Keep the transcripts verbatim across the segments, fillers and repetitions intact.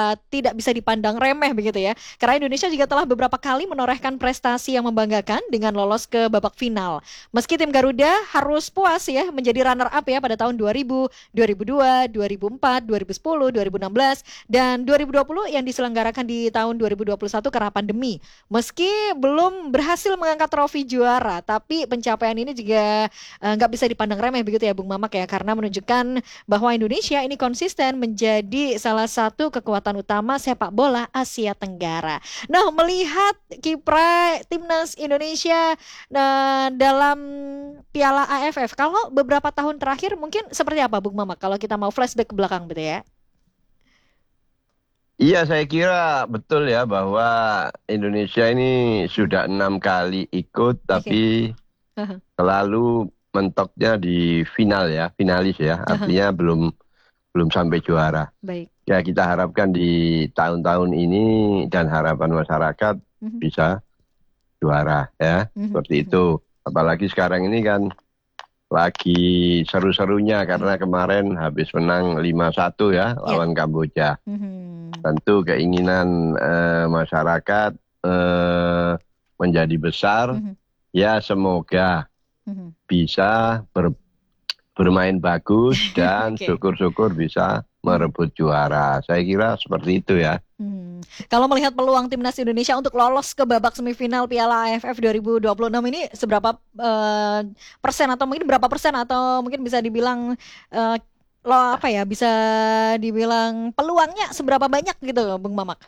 tidak bisa dipandang remeh begitu ya. Karena Indonesia juga telah beberapa kali menorehkan prestasi yang membanggakan dengan lolos ke babak final. Meski tim Garuda harus puas ya menjadi runner up ya pada tahun dua ribu, dua ribu dua, dua ribu empat, dua ribu sepuluh, dua ribu enam belas dan dua ribu dua puluh yang diselenggarakan di tahun dua ribu dua puluh satu karena pandemi. Meski belum berhasil mengangkat trofi juara, tapi pencapaian ini juga eh, nggak bisa dipandang remeh begitu ya Bung Mamak ya, karena menunjukkan bahwa Indonesia ini konsisten menjadi salah satu kekuatan utama sepak bola Asia Tenggara. Nah, melihat kiprah timnas Indonesia nah, dalam Piala A F F, kalau beberapa tahun terakhir mungkin seperti apa Bung Mamak kalau kita mau flashback ke belakang gitu ya? Iya, saya kira betul ya bahwa Indonesia ini sudah enam kali ikut, Oke. tapi Haha, selalu mentoknya di final ya, finalis ya. haha, Artinya belum belum sampai juara. baik. Ya kita harapkan di tahun-tahun ini dan harapan masyarakat Mhm, bisa juara ya, mhm, seperti mhm, itu. Apalagi sekarang ini kan lagi seru-serunya iya, karena kemarin habis menang lima satu ya iya. lawan Kamboja. Mhm, Tentu keinginan eh, masyarakat eh, menjadi besar, mhm, ya semoga mhm. bisa ber- bermain bagus dan Oke. syukur-syukur bisa Mhm, merebut juara. Saya kira seperti itu ya. mhm. Kalau melihat peluang timnas Indonesia untuk lolos ke babak semifinal Piala A F F dua ribu dua puluh enam ini seberapa eh, persen atau mungkin berapa persen atau mungkin bisa dibilang eh, lo apa ya bisa dibilang peluangnya seberapa banyak gitu Bung Mamak?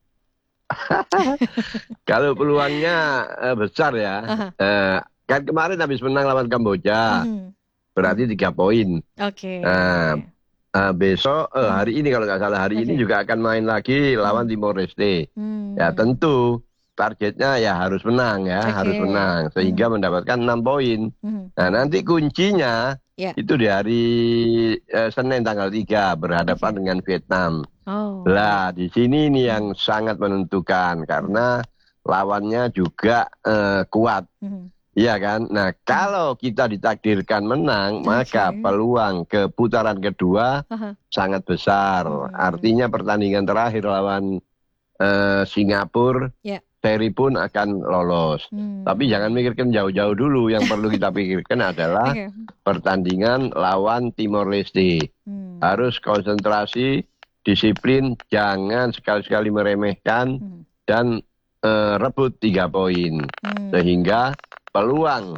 Kalau peluangnya eh, besar ya, Aha. eh, kan kemarin habis menang lawan Kamboja, Mhm, berarti mhm. tiga poin. Oke. Nah, eh, besok, eh, Mhm, hari ini kalau nggak salah hari ini oke. juga akan main lagi lawan Mhm, Timor Leste. Ya hmm, tentu targetnya ya harus menang ya, oke. harus menang sehingga Mhm, mendapatkan enam poin. mhm, Nah mhm. nanti kuncinya Ya, itu di hari eh, Senin tanggal tiga berhadapan oke. dengan Vietnam. Oh, baik. Lah di sini ini Mhm, yang sangat menentukan mhm, karena lawannya juga eh, kuat. mhm, Iya kan? Nah, mhm. kalau kita ditakdirkan menang, maka Oke. peluang ke putaran kedua Aha. sangat besar. Mhm. Artinya pertandingan terakhir lawan eh, Singapura, Ya. seri pun akan lolos. Tapi jangan Hmm. mikirkan jauh-jauh dulu. Yang perlu kita pikirkan adalah Oke. pertandingan lawan Timor Leste. Hmm. Harus konsentrasi, disiplin, jangan sekali-sekali meremehkan, Hmm. dan eh, rebut tiga poin. Hmm. Sehingga peluang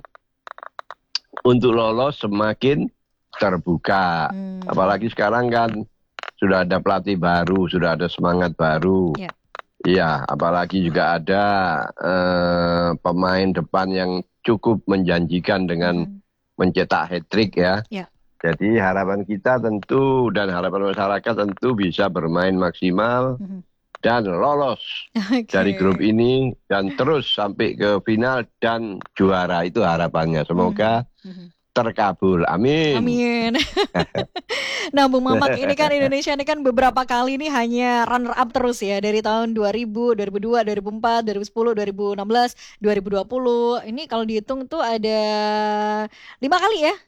untuk lolos semakin terbuka. Hmm. Apalagi sekarang kan sudah ada pelatih baru, sudah ada semangat baru. Ya. Iya, apalagi juga ada eh, pemain depan yang cukup menjanjikan dengan Mhm. mencetak hat-trick ya. Ya. Jadi harapan kita tentu dan harapan masyarakat tentu bisa bermain maksimal Mhm. dan lolos dari grup Oke. ini dan terus sampai ke final dan juara. Itu harapannya. Mhm. Semoga Mhm. terkabul. Amin. Amin. Nah, Bung Mamak, ini kan Indonesia ini kan beberapa kali ini hanya runner up terus ya dari tahun dua ribu, dua ribu dua, dua ribu empat, dua ribu sepuluh, dua ribu enam belas, dua ribu dua puluh. Ini kalau dihitung tuh ada lima kali ya.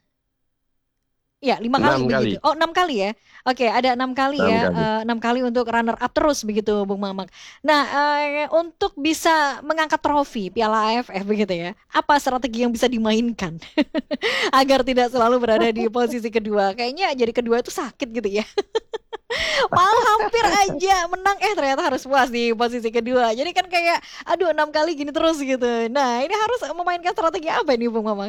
Ya, lima kali Enam begitu. kali. Oh, enam kali ya. Oke, ada enam kali Enam ya. kali. Eh, enam kali untuk runner up terus begitu, Bung Mamak. Nah, eh, untuk bisa mengangkat trofi Piala A F F begitu ya, apa strategi yang bisa dimainkan agar tidak selalu berada di posisi kedua? Kayaknya jadi kedua itu sakit gitu ya. Malah hampir aja menang, eh ternyata harus puas di posisi kedua. Jadi kan kayak, aduh enam kali gini terus gitu. Nah, ini harus memainkan strategi apa nih, Bung Mamak?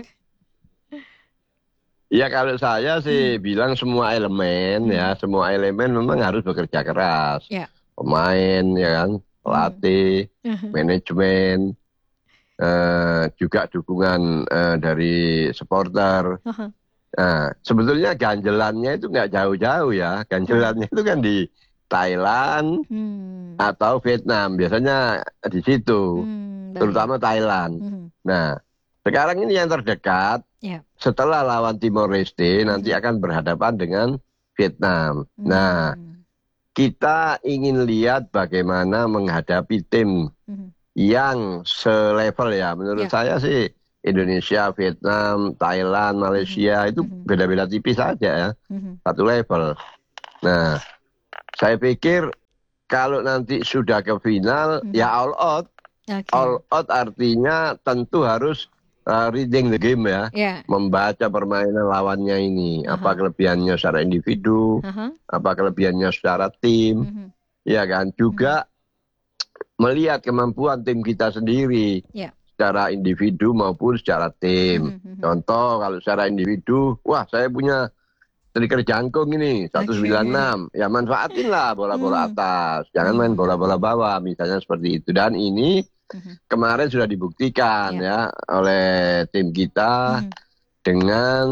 Ya kalau saya sih Hmm, bilang semua elemen hmm, ya, semua elemen memang harus bekerja keras. ya. Pemain ya kan, Hmm, pelatih, mhm, manajemen, eh, juga dukungan eh, dari supporter. mhm, Nah, sebetulnya ganjelannya itu nggak jauh-jauh ya. mhm, Ganjelannya itu kan di Thailand hmm, atau Vietnam. Biasanya di situ, hmm, baik. terutama Thailand. Mhm, Nah, sekarang ini yang terdekat ya. setelah lawan Timor Leste nanti Mhm, akan berhadapan dengan Vietnam. Nah, hmm, kita ingin lihat bagaimana menghadapi tim mhm, yang selevel ya. Menurut ya. saya sih Indonesia, Vietnam, Thailand, Mhm, Malaysia itu mhm, beda-beda tipis saja ya. mhm, Satu level. Nah, saya pikir kalau nanti sudah ke final, Mhm. ya all out. Oke. All out artinya tentu harus uh, reading the game ya. Ya. Membaca permainan lawannya ini. Apa Aha. kelebihannya secara individu, Aha. apa kelebihannya secara tim. Mhm. Ya kan, juga melihat kemampuan tim kita sendiri. Ya. Secara individu maupun secara tim. Mhm, mhm. Contoh kalau secara individu, wah saya punya striker jangkung ini seratus sembilan puluh enam, ya manfaatin lah bola-bola Hmm. atas, jangan main Hmm. bola-bola bawah misalnya seperti itu. Dan ini Mhm. kemarin sudah dibuktikan Ya. ya oleh tim kita Mhm. dengan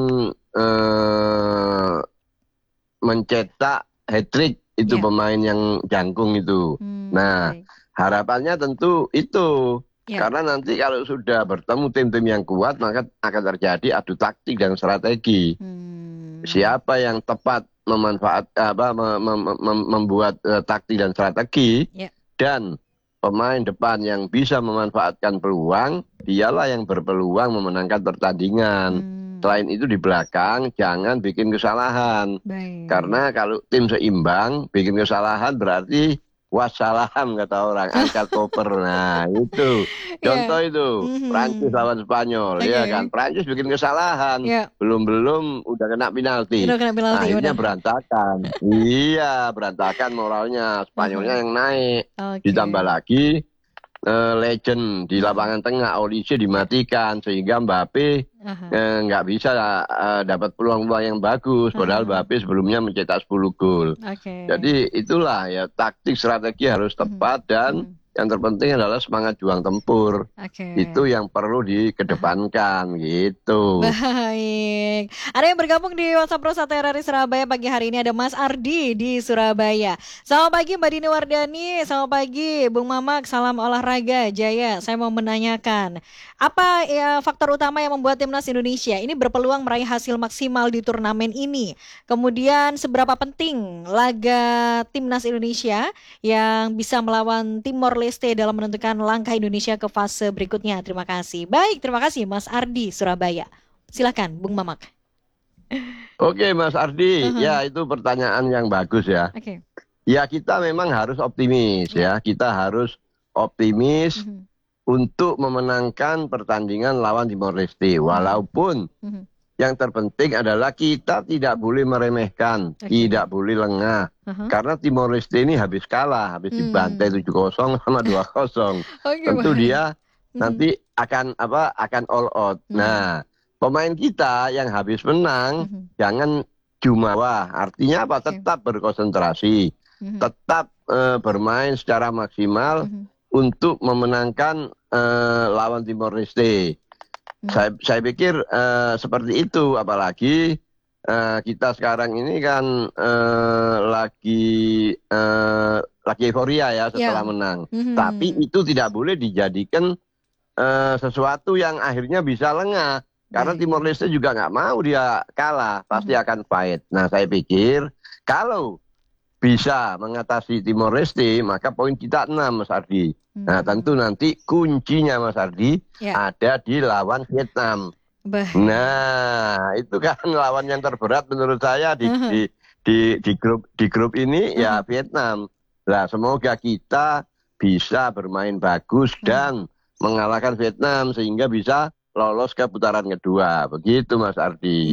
eh, mencetak hat-trick itu Ya. pemain yang jangkung itu. Hmm, Nah, baik. harapannya tentu itu. Ya. Karena nanti kalau sudah bertemu tim-tim yang kuat, maka akan terjadi adu taktik dan strategi. Hmm. Siapa yang tepat memanfaat apa mem, mem, mem, membuat uh, taktik dan strategi, Ya. dan pemain depan yang bisa memanfaatkan peluang, dialah yang berpeluang memenangkan pertandingan. Hmm. Selain itu di belakang jangan bikin kesalahan. Baik. Karena kalau tim seimbang bikin kesalahan berarti wassalam kata orang, angkat koper. Nah itu contoh Ya. itu Prancis Mhm. lawan Spanyol, ya kan, Oke. Prancis bikin kesalahan, Ya. belum-belum udah kena penalti, Udah kena penalti, akhirnya udah. berantakan. Iya, berantakan moralnya, Spanyolnya Aha. yang naik. Oke. Ditambah lagi eh, legend di Mhm. lapangan tengah, Olise dimatikan sehingga Mbappe Aha. eh, nggak bisa eh, dapat peluang-peluang yang bagus, padahal Aha. Mbappe sebelumnya mencetak sepuluh gol. Oke. Jadi itulah ya, taktik strategi harus Mhm. tepat, dan Mhm. yang terpenting adalah semangat juang tempur. Oke. Itu yang perlu dikedepankan gitu. Baik. Ada yang bergabung di WhatsApp Pro satu R R I Surabaya pagi hari ini, ada Mas Ardi di Surabaya. Selamat pagi Mbak Dini Wardani, selamat pagi Bung Mamak, salam olahraga Jaya. Saya mau menanyakan, apa ya faktor utama yang membuat timnas Indonesia ini berpeluang meraih hasil maksimal di turnamen ini? Kemudian seberapa penting laga timnas Indonesia yang bisa melawan Timor Leste dalam menentukan langkah Indonesia ke fase berikutnya? Terima kasih. Baik, terima kasih Mas Ardi Surabaya. Silakan Bung Mamak. Oke Mas Ardi, Uh-huh. ya itu pertanyaan yang bagus ya. Oke. Ya kita memang harus optimis Ya. ya, kita harus optimis Mhm. untuk memenangkan pertandingan lawan Timor Leste. Walaupun Mhm. yang terpenting adalah kita tidak boleh meremehkan, Oke. tidak boleh lengah. Uh-huh. Karena Timor Leste ini habis kalah, habis Hmm. dibantai tujuh kosong sama dua kosong. Oke, Tentu baik. dia Mhm. nanti akan apa? Akan all out. Mhm. Nah, pemain kita yang habis menang Mhm. jangan jumawa. Artinya apa? Oke. Tetap berkonsentrasi, Mhm. tetap eh, bermain secara maksimal Mhm. untuk memenangkan eh, lawan Timor Leste. Mhm. Saya, saya pikir eh, seperti itu, apalagi eh, kita sekarang ini kan eh, lagi eh, lagi euforia ya setelah Ya. menang. Mhm. Tapi itu tidak boleh dijadikan eh, sesuatu yang akhirnya bisa lengah. Karena Baik. Timor Leste juga nggak mau dia kalah, pasti Mhm. akan fight. Nah saya pikir kalau bisa mengatasi Timor Leste, maka poin kita enam Mas Ardi. Nah Hmm. tentu nanti kuncinya Mas Ardi Ya. ada di lawan Vietnam. Baik. Nah, itu kan lawan yang terberat menurut saya di Uh-huh. di di, di grup di grup ini ya Uh-huh. Vietnam. Nah, semoga kita bisa bermain bagus Uh-huh. dan mengalahkan Vietnam sehingga bisa lolos ke putaran kedua. Begitu Mas Ardi.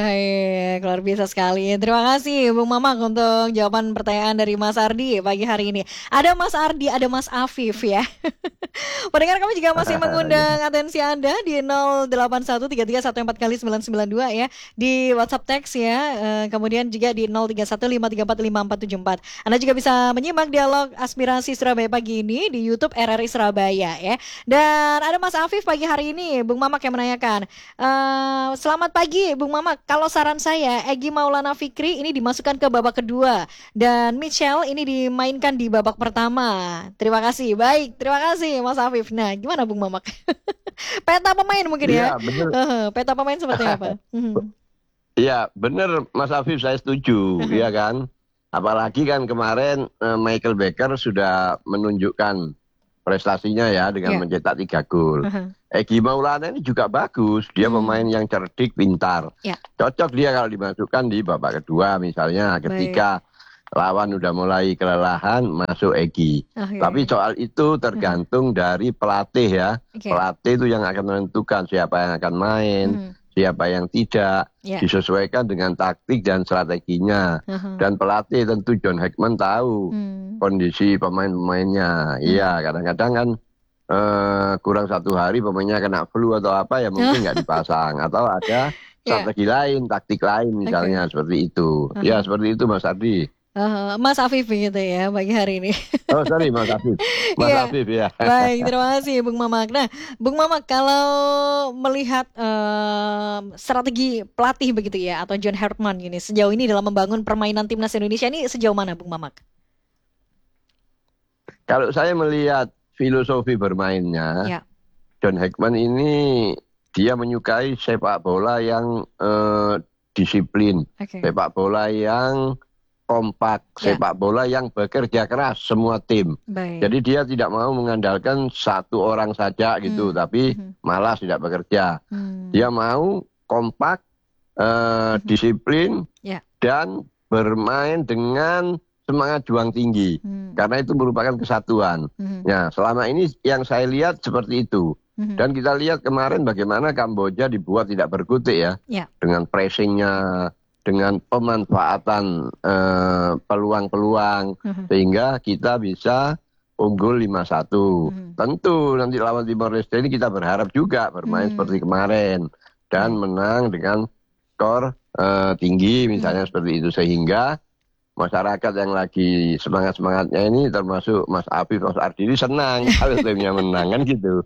Baik, luar biasa sekali. Terima kasih Bung Mamak untuk jawaban pertanyaan dari Mas Ardi pagi hari ini. Ada Mas Ardi, ada Mas Afif ya. Pendengar kami juga masih mengundang atensi Anda di nol delapan satu tiga tiga satu empat kali sembilan sembilan dua ya, di WhatsApp teks ya, eh, kemudian juga di nol tiga satu lima tiga empat lima empat tujuh empat. Anda juga bisa menyimak dialog aspirasi Surabaya pagi ini di YouTube R R I Surabaya ya. Dan ada Mas Afif pagi hari ini, Bung Mamak yang menanyakan, eh, selamat pagi Bung Mamak, kalau saran saya Egy Maulana Fikri ini dimasukkan ke babak kedua dan Michelle ini dimainkan di babak pertama. Terima kasih. Baik, terima kasih Mas Afif. Nah, gimana Bung Mamak? Peta pemain mungkin ya? Iya, benar. Heeh, peta pemain seperti apa? Mhm. Iya, benar Mas Afif, saya setuju, Uh-huh. ya kan. Apalagi kan kemarin eh, Michael Becker sudah menunjukkan prestasinya ya dengan Ya. mencetak tiga gol. Uh-huh. Egy Maulana ini juga bagus, dia Hmm. pemain yang cerdik, pintar. Ya. Cocok dia kalau dimasukkan di babak kedua misalnya, ketika lawan udah mulai kelelahan, masuk Egy. Oh, iya, Tapi iya. soal itu tergantung dari pelatih ya. Oke. Pelatih itu yang akan menentukan siapa yang akan main, Mhm. siapa yang tidak, Ya. disesuaikan dengan taktik dan strateginya. Aha. Dan pelatih tentu John Hagman tahu Hmm. kondisi pemain-pemainnya. Iya, kadang-kadang kan eh, kurang satu hari pemainnya kena flu atau apa ya mungkin nggak dipasang. Atau ada Ya. strategi lain, taktik lain misalnya Oke. seperti itu. Ya Aha. seperti itu Mas Ardi. Aha. Mas Afif begitu ya pagi hari ini. Oh sorry Mas Afif. Mas Iya. Afif ya. Baik, terima kasih Bung Mamak. Nah, Bung Mamak kalau melihat em, strategi pelatih begitu ya atau John Herdman ini sejauh ini dalam membangun permainan timnas Indonesia ini sejauh mana Bung Mamak? Kalau saya melihat filosofi bermainnya, Ya. John Hagman ini dia menyukai sepak bola yang eh, disiplin, Oke. sepak bola yang kompak, Ya. sepak bola yang bekerja keras semua tim. Baik. Jadi dia tidak mau mengandalkan satu orang saja gitu, Hmm. tapi Mhm. malas tidak bekerja. Hmm. Dia mau kompak, eh, Mhm. disiplin, Ya. dan bermain dengan semangat juang tinggi. Hmm. Karena itu merupakan kesatuan. Mhm. Nah, selama ini yang saya lihat seperti itu. Mhm. Dan kita lihat kemarin bagaimana Kamboja dibuat tidak berkutik ya. Ya. Dengan pressingnya, dengan pemanfaatan eh, peluang-peluang. Mhm. Sehingga kita bisa unggul lima satu. Mhm. Tentu nanti lawan Timor Leste ini kita berharap juga bermain Hmm. seperti kemarin. Dan Ya. menang dengan skor eh, tinggi misalnya Mhm. seperti itu. Sehingga masyarakat yang lagi semangat-semangatnya ini termasuk Mas Afif, Mas Ardi ini senang kalau timnya menang kan gitu.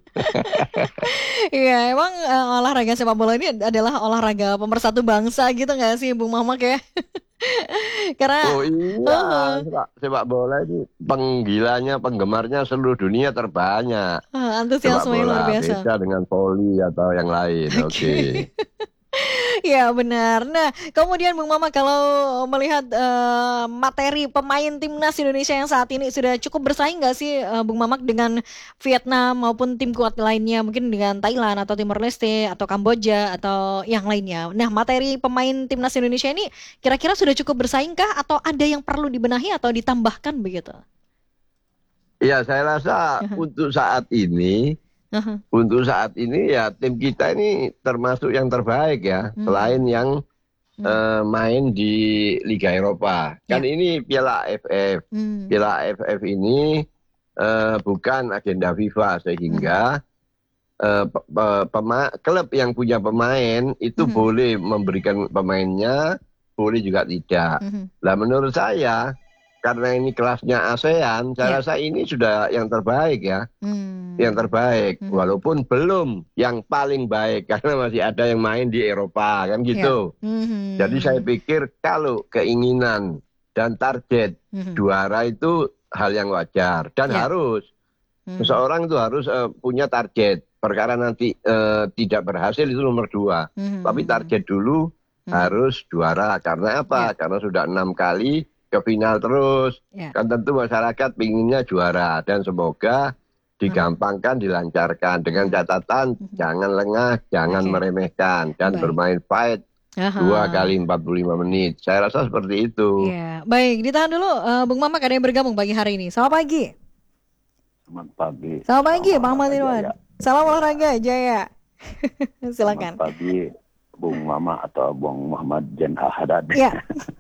Iya, emang eh, olahraga sepak bola ini adalah olahraga pemersatu bangsa gitu nggak sih, Bung Mamak ya? Karena, Oh iya, heeh, sepak, sepak bola ini penggilanya, penggemarnya seluruh dunia terbanyak. eh, Sepak antusiasmenya luar bola biasa. beda dengan voli atau yang lain. Oke. Oke. Iya benar. Nah, kemudian Bung Mama kalau melihat eh, materi pemain timnas Indonesia yang saat ini sudah cukup bersaing nggak sih eh, Bung Mamak dengan Vietnam maupun tim kuat lainnya, mungkin dengan Thailand atau Timor Leste atau Kamboja atau yang lainnya. Nah, materi pemain timnas Indonesia ini kira-kira sudah cukup bersaingkah atau ada yang perlu dibenahi atau ditambahkan begitu? Iya, saya rasa Aha, untuk saat ini, aha. untuk saat ini ya tim kita ini termasuk yang terbaik ya, selain Hmm, yang hmm, eh, main di Liga Eropa. Kan ya. ini Piala A F F. Hmm, Piala A F F ini eh, bukan agenda FIFA mhm, sehingga eh, pe- pe- pema- klub yang punya pemain itu mhm, boleh memberikan pemainnya, boleh juga tidak. mhm. Nah menurut saya karena ini kelasnya ASEAN, saya Ya. rasa ini sudah yang terbaik ya, yang Hmm, terbaik. mhm, Walaupun belum yang paling baik karena masih ada yang main di Eropa kan ya. gitu. Jadi saya Mhm, pikir kalau keinginan dan target mhm. juara itu hal yang wajar dan Ya. harus. Mhm, Seseorang itu harus eh, punya target. Perkara nanti eh, tidak berhasil itu nomor dua. mhm, Tapi mhm, target dulu mhm. harus juara. Karena Ya, apa? Karena sudah enam kali ke final terus. ya. Kan tentu masyarakat pinginnya juara. Dan semoga Aha, digampangkan, dilancarkan. Dengan mhm, catatan mhm. jangan lengah, jangan Oke, meremehkan. Dan baik. bermain fight dua Aha. kali empat puluh lima menit. Saya rasa seperti itu. Iya, baik. Ditahan dulu, eh, Bung Mamak ada yang bergabung pagi hari ini. Selamat pagi. Selamat pagi, Selamat pagi, salam Bang Ahmad olahraga Irwan. Jaya. Salam Ya, olahraga Jaya. selamat Silakan. pagi, Bung Mama atau Bung Muhammad Jen Ahadad. Ya,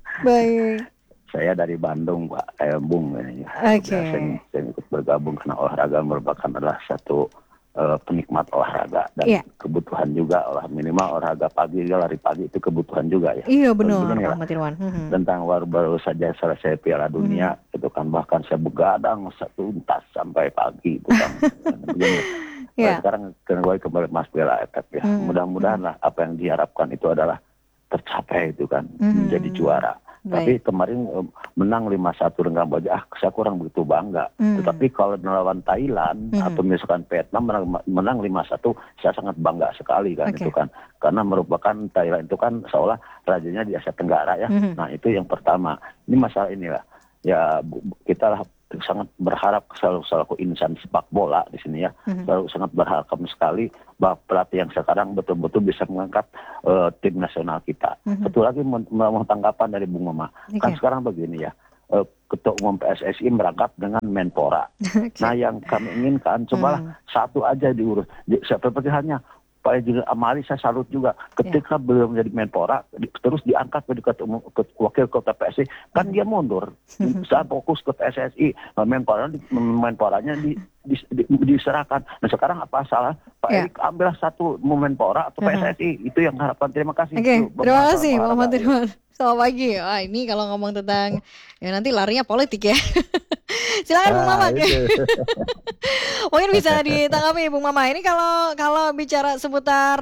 baik. Saya dari Bandung, Pak. Eh, Bung. Ini. Oke. Saya, saya ikut bergabung karena olahraga merupakan adalah satu eh, penikmat olahraga dan Iya, kebutuhan juga olah minimal olahraga pagi, lari pagi itu kebutuhan juga ya. iya Dan benar, begini Bang lah, Ahmad Irwan. Mhm, tentang baru, baru saja selesai Piala mhm, Dunia itu kan bahkan saya begadang satu tas sampai pagi itu kan. Dan begini. Nah, Ya. sekarang kembali kembali Mas Piala A F F ya. Mhm, Mudah-mudahan mhm, lah apa yang diharapkan itu adalah tercapai itu kan menjadi mhm. juara. Tapi Baik. kemarin em, menang lima satu dengan Kamboja, ah saya kurang begitu bangga. Mhm, Tetapi kalau melawan Thailand atau mhm. misalkan Vietnam menang, menang lima satu, saya sangat bangga sekali kan itu Oke. kan. Karena merupakan Thailand itu kan seolah rajanya di Asia Tenggara ya. Mhm, Nah itu yang pertama. Ini masalah inilah. Ya bu- bu- kita lah sangat berharap selalu selaku insan sepak bola di sini ya, mhm. selalu sangat berharap sekali bahwa pelatih yang sekarang betul-betul bisa mengangkat eh, tim nasional kita. Mhm. Satu lagi mau, mau tanggapan dari Bung Mama. Kan Oke. sekarang begini ya, eh, Ketua Umum P S S I merangkap dengan Menpora. Oke. Nah, yang kami inginkan cobalah Hmm. satu aja diurus. Di- Seperti halnya Pak Edi Amali, saya salut juga ketika Ya. beliau menjadi Menpora di- terus diangkat menjadi ketua umum, ke- wakil ketua P S S I, kan Hmm. dia mundur. Saat fokus ke P S S I, Menpora di- Menporanya di, di, di- diserahkan. Nah, sekarang apa salah Pak Ya. Erik ambillah satu Menpora atau P S S I. Itu yang harapan. Terima kasih. Oke, Itu terima masalah kasih Pak Muhammad olahraga. Irwan. Selamat pagi. Wah, ini kalau ngomong tentang ya nanti larinya politik ya. Silakan Bung Nah, Mamak. itu. Mungkin bisa ditanggapi Bung Mama. Ini kalau kalau bicara seputar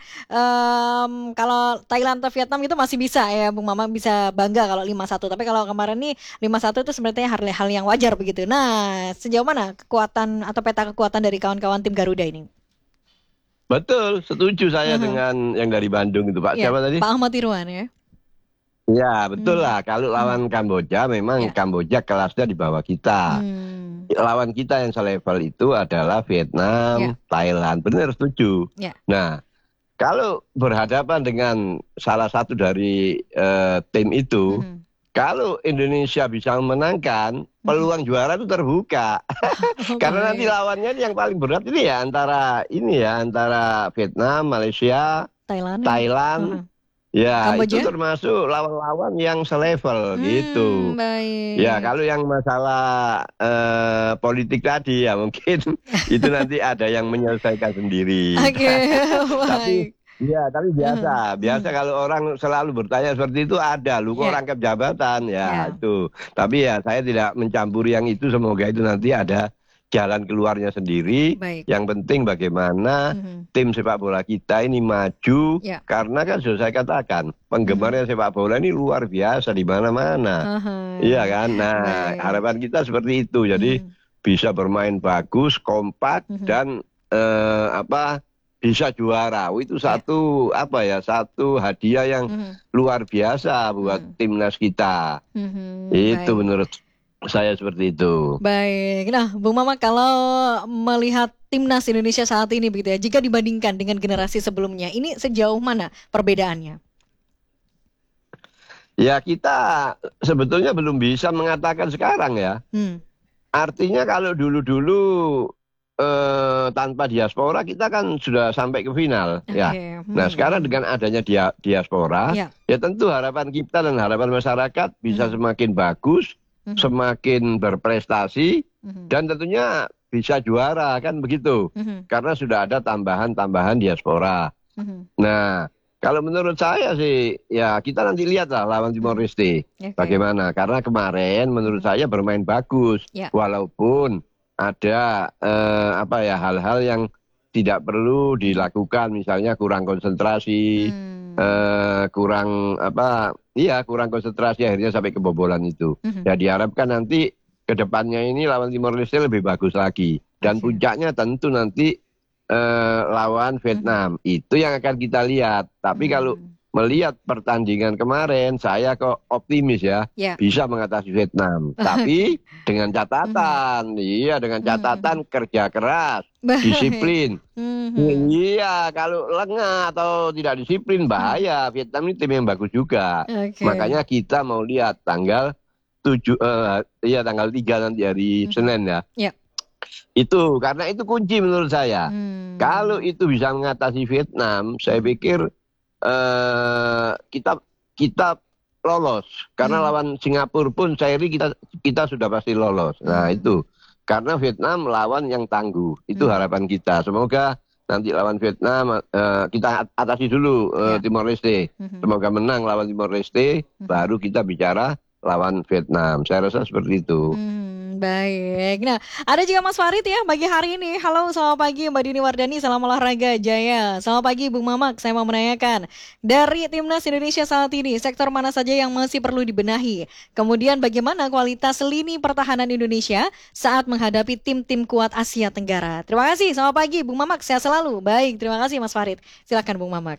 em, kalau Thailand atau Vietnam itu masih bisa ya Bung Mama bisa bangga kalau lima satu. Tapi kalau kemarin nih lima satu itu sebenarnya hal, hal yang wajar begitu. Nah, sejauh mana kekuatan atau peta kekuatan dari kawan-kawan tim Garuda ini? Betul, setuju saya Mhm. dengan yang dari Bandung itu, Pak. Ya, Siapa tadi? Pak Ahmad Irwan ya. Ya, betul Hmm. lah. Kalau lawan Kamboja, memang Ya. Kamboja kelasnya di bawah kita. Hmm. Lawan kita yang selevel itu adalah Ya. Vietnam, Thailand. Benar, setuju. Ya. Nah, kalau berhadapan dengan salah satu dari eh, tim itu, Mhm. kalau Indonesia bisa memenangkan, peluang juara itu terbuka. Oh, Karena nanti baik. lawannya yang paling berat ini ya antara ini ya antara Vietnam, Malaysia, Thailand. Thailand. Mhm. Ya, itu Kamboja? termasuk lawan-lawan yang selevel Hmm, gitu. baik. Ya, kalau yang masalah eh, politik tadi ya mungkin itu nanti ada yang menyelesaikan sendiri. Oke, Tapi baik. ya, tapi biasa, Mhm, biasa mhm. kalau orang selalu bertanya seperti itu ada, lu kok Ya. rangkap jabatan ya Ya. itu. Tapi ya saya tidak mencampuri yang itu, semoga itu nanti ada jalan keluarnya sendiri. Baik. Yang penting bagaimana Mhm. tim sepak bola kita ini maju, Ya. karena kan sudah saya katakan Mhm. penggemarnya sepak bola ini luar biasa di mana-mana. Aha. Iya kan? Nah, Baik. harapan kita seperti itu. Jadi Mhm. bisa bermain bagus, kompak Mhm. dan eh, apa bisa juara. Oh, itu Ya. satu apa ya? Satu hadiah yang Mhm. luar biasa buat Mhm. timnas kita. Mhm. Itu Baik. menurut saya seperti itu. Baik. Nah, Bung Mamak, kalau melihat timnas Indonesia saat ini begitu ya, jika dibandingkan dengan generasi sebelumnya, ini sejauh mana perbedaannya? Ya, kita sebetulnya belum bisa mengatakan sekarang ya. Hmm. Artinya kalau dulu-dulu eh, tanpa diaspora kita kan sudah sampai ke final ya. Oke. Nah, Hmm. sekarang dengan adanya dia, diaspora, Ya. ya tentu harapan kita dan harapan masyarakat bisa Mhm. semakin bagus, Mhm. semakin berprestasi, Mhm. dan tentunya bisa juara kan begitu. Mhm. Karena sudah ada tambahan-tambahan diaspora. Mhm. Nah, kalau menurut saya sih, ya kita nanti lihatlah lawan Timor Mhm. Leste Oke. bagaimana. Karena kemarin menurut Mhm. saya bermain bagus, Ya. walaupun ada eh, apa ya hal-hal yang tidak perlu dilakukan, misalnya kurang konsentrasi, Hmm. eh, kurang apa, iya kurang konsentrasi akhirnya sampai kebobolan itu. Mhm. Ya diharapkan nanti ke depannya ini lawan Timor Leste lebih bagus lagi. Dan Oke. puncaknya tentu nanti eh, lawan Vietnam. Itu yang akan kita lihat. Tapi kalau Hmm. melihat pertandingan kemarin, saya kok optimis ya Ya. bisa mengatasi Vietnam. Tapi dengan catatan, iya dengan Mhm. catatan kerja keras, Baik. disiplin. Mhm. Iya, kalau lengah atau tidak disiplin bahaya. Vietnam ini tim yang bagus juga. Oke. Makanya kita mau lihat tanggal tujuh, eh, iya tanggal tiga nanti hari Mhm. Senin ya. Ya. Itu karena itu kunci menurut saya. Hmm. Kalau itu bisa mengatasi Vietnam, saya Hmm. pikir eh, kita kita lolos. Karena Hmm. lawan Singapura pun saya kira kita kita sudah pasti lolos. Nah Hmm. itu karena Vietnam lawan yang tangguh. Itu Hmm. harapan kita. Semoga nanti lawan Vietnam eh, kita atasi dulu eh, Ya. Timor Leste. Mhm. Semoga menang lawan Timor Leste, Mhm. baru kita bicara lawan Vietnam. Saya rasa seperti itu. Hmm, baik. Nah, ada juga Mas Farid ya pagi hari ini. Halo, selamat pagi Mbak Dini Wardani, salam olahraga Jaya. Selamat pagi Bung Mamak, saya mau menanyakan dari timnas Indonesia saat ini, sektor mana saja yang masih perlu dibenahi? Kemudian bagaimana kualitas lini pertahanan Indonesia saat menghadapi tim-tim kuat Asia Tenggara? Terima kasih, selamat pagi Bung Mamak, sehat selalu. Baik, terima kasih Mas Farid. Silakan Bung Mamak.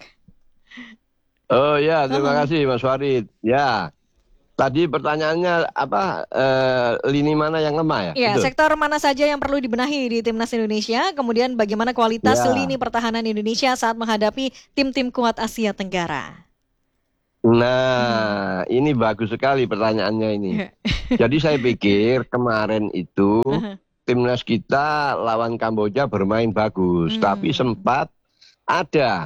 Oh ya, terima Halo. kasih Mas Farid. Ya. Tadi pertanyaannya apa eh, lini mana yang lemah ya? Ya, Betul. sektor mana saja yang perlu dibenahi di timnas Indonesia, kemudian bagaimana kualitas Ya. lini pertahanan Indonesia saat menghadapi tim-tim kuat Asia Tenggara. Nah, ini bagus sekali pertanyaannya ini. Jadi saya pikir kemarin itu Aha. timnas kita lawan Kamboja bermain bagus, tapi Hmm. sempat ada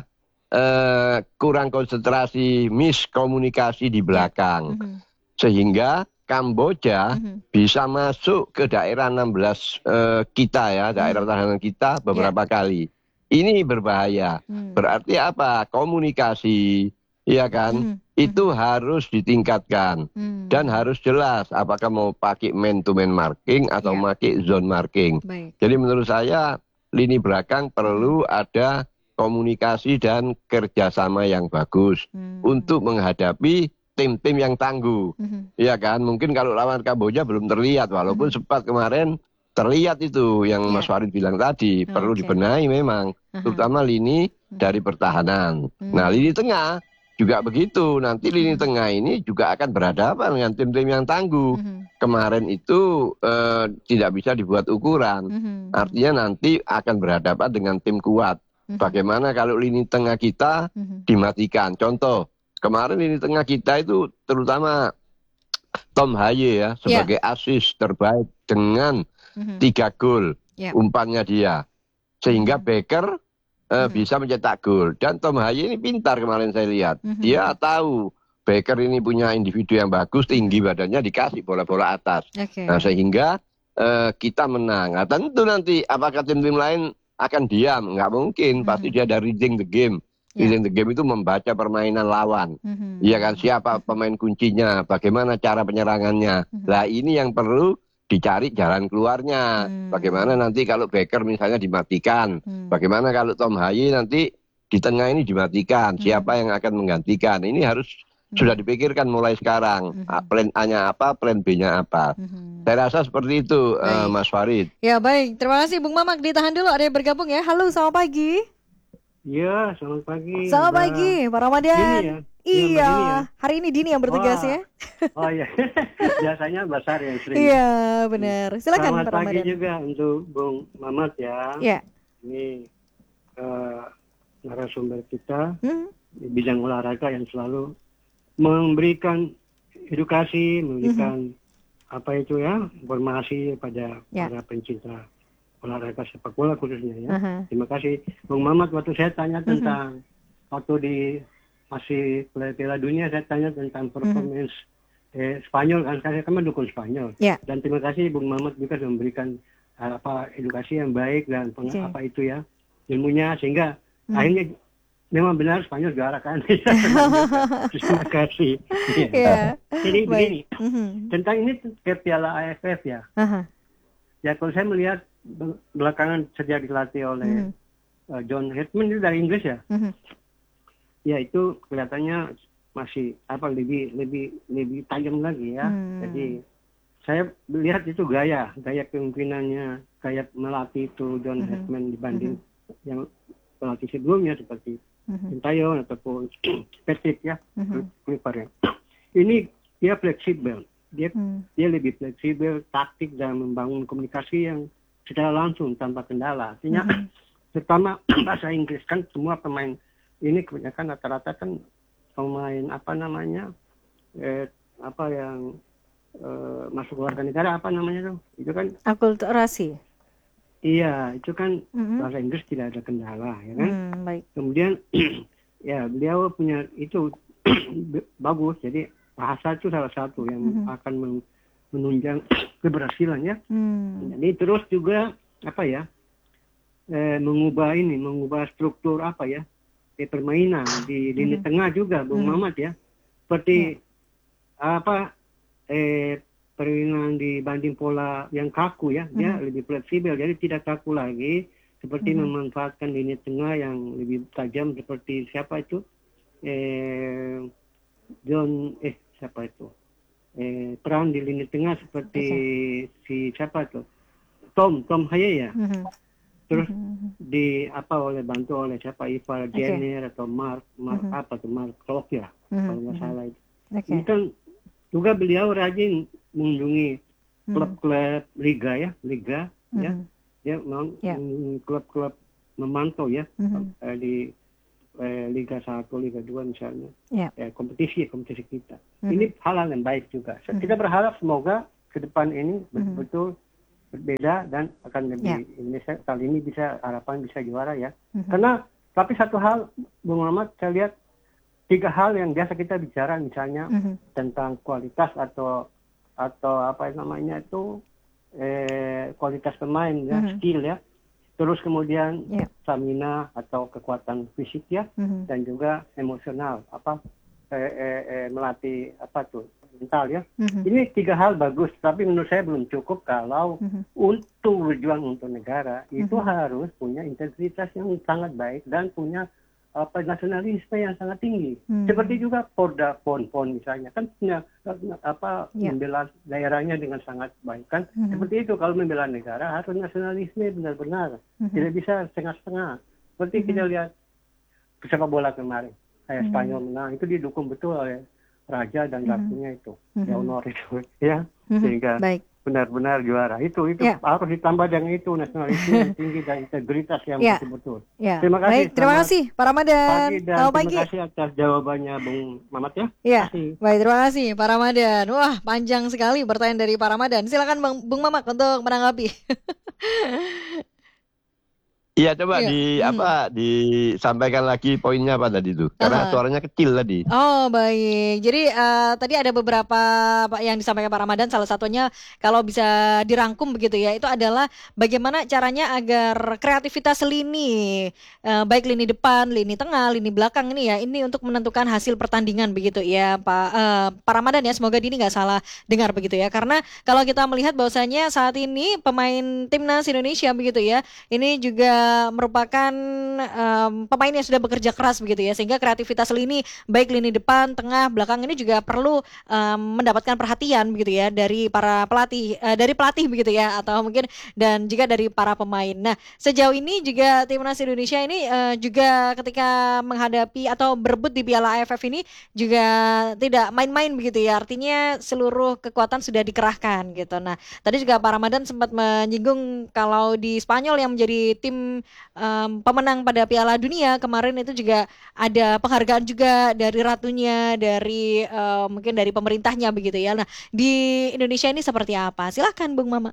eh, kurang konsentrasi, miskomunikasi di Ya. belakang, Mhm. sehingga Kamboja Mhm. bisa masuk ke daerah enam belas eh, kita ya, daerah Mhm. pertahanan kita Ya. beberapa kali. Ini berbahaya. Hmm. Berarti apa? Komunikasi, ya kan? Mhm. Itu Mhm. harus ditingkatkan. Dan Hmm. harus jelas apakah mau pakai man-to-man marking atau Ya. pakai zone marking. Baik. Jadi menurut saya lini belakang perlu ada komunikasi dan kerjasama yang bagus Hmm. untuk menghadapi tim-tim yang tangguh. Mhm. Ya kan, mungkin kalau lawan Kamboja belum terlihat, walaupun Mhm. sempat kemarin terlihat itu yang Ya. Mas Farid bilang tadi, perlu Oke. dibenahi memang, Aha. terutama lini Mhm. dari pertahanan. Nah, Hmm. lini tengah juga begitu. Nanti lini Mhm. tengah ini juga akan berhadapan dengan tim-tim yang tangguh. Mhm. Kemarin itu eh, tidak bisa dibuat ukuran. Mhm. Artinya nanti akan berhadapan dengan tim kuat. Mhm. Bagaimana kalau lini tengah kita Mhm. dimatikan? Contoh, kemarin lini tengah kita itu terutama Tom Haye ya Ya. sebagai asis terbaik dengan Mhm. tiga gol Ya. umpannya dia. Sehingga Mhm. Becker eh, Mhm. bisa mencetak gol. Dan Tom Haye ini pintar kemarin saya lihat. Mhm. Dia tahu Becker ini punya individu yang bagus, tinggi Mhm. badannya, dikasih bola-bola atas. Oke. Nah, sehingga eh, kita menang. Nah, tentu nanti apakah tim-tim lain akan diam? Nggak mungkin. Pasti Mhm. dia ada reading the game. Ya. Reading the game itu membaca permainan lawan. Mhm. Iya kan, siapa Mhm. pemain kuncinya, bagaimana cara penyerangannya. Mhm. Lah ini yang perlu dicari jalan keluarnya. Bagaimana Hmm. nanti kalau Becker misalnya dimatikan. Hmm. Bagaimana kalau Tom Haye nanti di tengah ini dimatikan. Siapa Mhm. yang akan menggantikan. Ini harus Mhm. sudah dipikirkan mulai sekarang. Ah, Mhm. Plan A-nya apa, plan B-nya apa. Mhm. Saya rasa seperti itu, eh, Baik. Mas Farid. Ya baik, terima kasih Bung Mamak. Ditahan dulu, ada yang bergabung ya. Halo, selamat pagi. Iya, selamat pagi, Selamat Mbak pagi, Pak Dini Ramadan. ya. Iya, Mbak Iya, Dini ya. hari ini Dini yang bertugas Wah, ya. oh iya. Biasanya Basar yang sering. Iya, benar. Silakan Selamat Pak pagi Ramadan. juga untuk Bung Mamat ya. Ya. Ini eh, narasumber kita Hmm. di bidang olahraga yang selalu memberikan edukasi, memberikan apa itu ya, informasi pada Ya. para pencinta olahraga sepak bola khususnya ya. Aha. Terima kasih Bung Mamat, waktu saya tanya tentang waktu di masih Piala Dunia, saya tanya tentang performance eh, Spanyol kan, saya kan mendukung Spanyol. Ya. Dan terima kasih Bung Mamat juga sudah memberikan eh, apa edukasi yang baik dan peng- Oke. apa itu ya ilmunya, sehingga Hmm. akhirnya memang benar Spanyol juara kan. Terima kasih. Iya. Ya. Jadi begini, Baik. Mhm. tentang ini ke Piala A F F ya. Aha. Ya kalau saya melihat be- belakangan sejak dilatih oleh Mhm. uh, John Hetman itu dari Inggris ya, Mhm. ya itu kelihatannya masih apa lebih lebih lebih tajam lagi ya. Hmm. Jadi saya melihat itu gaya gaya kepemimpinannya, gaya melatih itu John Mhm. Hetman dibanding yang pelatih sebelumnya seperti Mhm. Sintayong ataupun Patrick ya, Mhm. Clipper ya. Ini dia fleksibel. Dia Hmm. dia lebih fleksibel, taktik dan membangun komunikasi yang secara langsung tanpa kendala. Artinya Mhm. terutama bahasa Inggris kan semua pemain ini kebanyakan rata-rata kan pemain apa namanya eh, apa yang eh, masuk warga negara apa namanya tuh itu kan Akulturasi. iya itu kan Mhm. bahasa Inggris tidak ada kendala ya kan. Hmm, baik. Kemudian ya beliau punya itu bagus, jadi bahasa itu salah satu yang Mhm. akan men- menunjang keberhasilan ya. Hmm. Jadi terus juga apa ya eh, mengubah ini, mengubah struktur apa ya eh, permainan di lini Mhm. tengah juga, Bung Mhm. Mamat ya. Seperti apa eh, permainan dibanding pola yang kaku ya, dia Mhm. lebih fleksibel, jadi tidak kaku lagi. Seperti Mhm. memanfaatkan lini tengah yang lebih tajam seperti siapa itu eh, John eh siapa itu eh, peran di lini tengah seperti si siapa itu Tom Tom Haye ya. Mhm. Terus Mhm. di apa oleh bantu oleh siapa Ivar Oke. Jenner atau Mark Mark Mhm. apa tuh Mark Klok ya Mhm. kalau nggak Mhm. salah itu. Oke. Ini kan juga beliau rajin mengunjungi Mhm. klub-klub liga ya liga ya Mhm. dia memang Ya. mm, klub-klub memantau ya Mhm. eh, di eh, Liga satu, Liga dua misalnya, Ya. eh, kompetisi kompetisi kita. Mhm. Ini hal-hal yang baik juga. Mhm. Kita berharap semoga ke depan ini Mhm. betul-betul berbeda dan akan lebih Ya. Indonesia kali ini bisa harapan bisa juara ya. Mhm. Karena tapi satu hal Bung Muhammad, saya lihat tiga hal yang biasa kita bicara misalnya Mhm. tentang kualitas atau atau apa namanya itu eh, kualitas pemain ya, Mhm. skill ya. Terus kemudian Ya. stamina atau kekuatan fisik ya, Mhm. dan juga emosional apa eh, eh, eh, melatih apa tuh mental ya. Mhm. Ini tiga hal bagus, tapi menurut saya belum cukup kalau Mhm. untuk berjuang untuk negara itu Mhm. harus punya integritas yang sangat baik dan punya apa nasionalisme yang sangat tinggi. Hmm. Seperti juga Porda Pon Pon misalnya kan punya apa Ya. membela daerahnya dengan sangat baik kan. Mhm. Seperti itu kalau membela negara harus nasionalisme benar-benar, Mhm. tidak bisa setengah-setengah. Seperti Mhm. kita lihat sepak bola kemarin, kayak Mhm. Spanyol menang itu didukung betul oleh raja dan Mhm. ratunya itu, Mhm. Leonor itu ya, Mhm. sehingga Baik. benar-benar juara. Itu itu Ya. harus ditambah dengan itu nasionalisme yang tinggi dan integritas yang Ya. betul-betul. Ya. Terima kasih. Baik, terima Selamat kasih Pak Ramadan. pagi dan Selamat terima pagi. kasih atas jawabannya Bung Mamat ya. Ya, Terima kasih. baik, terima kasih Pak Ramadan. Wah, panjang sekali pertanyaan dari Pak Ramadan. Silakan Bang Bung Mamak untuk menanggapi. Iya, coba Iya. di Mhm. apa disampaikan lagi poinnya apa tadi itu? Karena Aha. suaranya kecil tadi. Oh, baik. Jadi eh, tadi ada beberapa Pak yang disampaikan Pak Ramadan, salah satunya kalau bisa dirangkum begitu ya, itu adalah bagaimana caranya agar kreativitas lini, eh, baik lini depan, lini tengah, lini belakang ini ya, ini untuk menentukan hasil pertandingan begitu ya, Pak eh, Pak Ramadan ya. Semoga Dini nggak salah dengar begitu ya. Karena kalau kita melihat bahwasanya saat ini pemain timnas Indonesia begitu ya, ini juga merupakan em, pemain yang sudah bekerja keras begitu ya, sehingga kreativitas lini baik lini depan, tengah, belakang ini juga perlu em, mendapatkan perhatian begitu ya dari para pelatih, eh, dari pelatih begitu ya, atau mungkin dan juga dari para pemain. Nah, sejauh ini juga timnas Indonesia ini eh, juga ketika menghadapi atau berebut di Piala A F F ini juga tidak main-main begitu ya, artinya seluruh kekuatan sudah dikerahkan gitu. Nah, tadi juga Pak Ramadan sempat menyinggung kalau di Spanyol yang menjadi tim em, pemenang pada Piala Dunia kemarin itu juga ada penghargaan juga dari ratunya, dari eh, mungkin dari pemerintahnya begitu ya. Nah, di Indonesia ini seperti apa? Silahkan Bung Mama.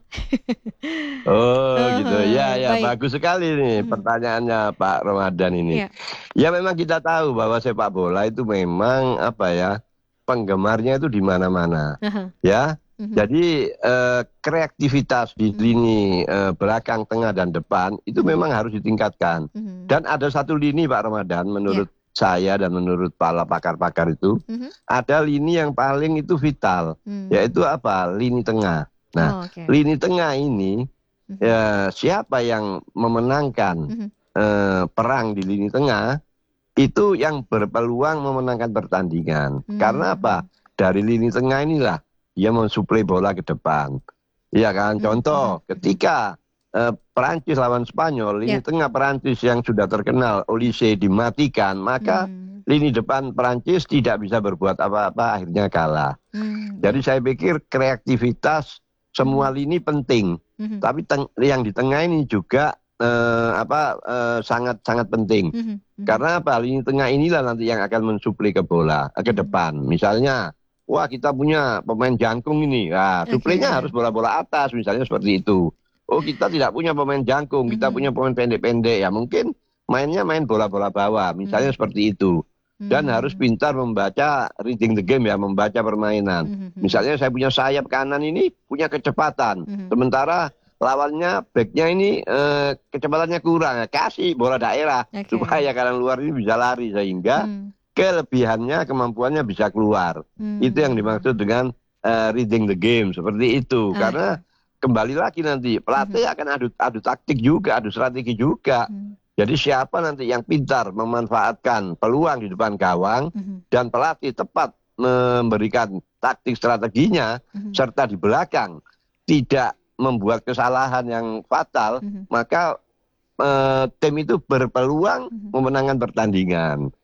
Oh gitu, ya Heeh, ya baik. bagus sekali nih Mhm. pertanyaannya Pak Ramadan ini. Iya. Ya memang kita tahu bahwa sepak bola itu memang apa ya, penggemarnya itu di mana-mana. Aha. Ya, Mhm. jadi eh, kreativitas di Mhm. lini eh, belakang, tengah dan depan itu Mhm. memang harus ditingkatkan. Mhm. Dan ada satu lini Pak Ramadan Ya. menurut saya dan menurut para pakar-pakar itu, Mhm. ada lini yang paling itu vital, Hmm. yaitu apa? Lini tengah. Nah, Oh, oke. lini tengah ini Mhm. ya, siapa yang memenangkan Mhm. eh, perang di lini tengah itu yang berpeluang memenangkan pertandingan. Karena apa? Hmm. Dari lini tengah inilah dia mensuplai bola ke depan. Iya kan? Mhm. Contoh, Mhm. ketika eh, Perancis lawan Spanyol, lini Ya. tengah Perancis yang sudah terkenal Olise dimatikan, maka Hmm. lini depan Perancis tidak bisa berbuat apa-apa, akhirnya kalah. Hmm. Jadi Ya. saya pikir kreativitas semua Mhm. lini penting. Mhm. Tapi teng- yang di tengah ini juga eh, apa eh, sangat sangat penting. Mhm. Mhm. Karena apa? Lini tengah inilah nanti yang akan mensuplai ke bola, eh, ke Mhm. depan. Misalnya, wah kita punya pemain jangkung ini, nah, suplainya Oke. harus bola-bola atas, misalnya seperti itu. Oh kita tidak punya pemain jangkung, kita Mhm. punya pemain pendek-pendek, ya mungkin mainnya main bola-bola bawah, misalnya Hmm. seperti itu. Dan harus Hmm. pintar membaca reading the game ya, membaca permainan. Mhm. Mhm. Misalnya saya punya sayap kanan ini punya kecepatan, Mhm. sementara lawannya backnya ini eh, kecepatannya kurang, ya, kasih bola daerah Oke. supaya kanan luar ini bisa lari sehingga Hmm. kelebihannya kemampuannya bisa keluar. Itu yang Hmm. dimaksud dengan eh, reading the game seperti itu. Karena Oke. kembali lagi nanti Mhm. pelatih akan adu adu taktik juga, adu strategi juga. Hmm. Jadi siapa nanti yang pintar memanfaatkan peluang di depan gawang Mhm. dan pelatih tepat memberikan taktik strateginya Mhm. serta di belakang tidak membuat kesalahan yang fatal, Mhm. maka eh, tim itu berpeluang Mhm. memenangkan pertandingan.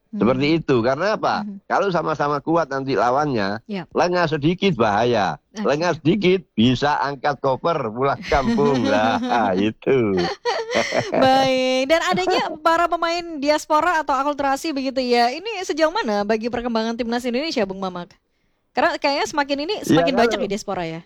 Seperti itu. Karena apa? Mhm. Kalau sama-sama kuat nanti lawannya, Yap. lengah sedikit bahaya. Oke. Lengah sedikit bisa angkat koper pulang kampung. Lah, itu. Baik, dan adanya para pemain diaspora atau akulturasi begitu ya, ini sejauh mana bagi perkembangan timnas Indonesia, Bung Mamak? Karena kayaknya semakin ini Ya semakin banyak kalau di diaspora ya.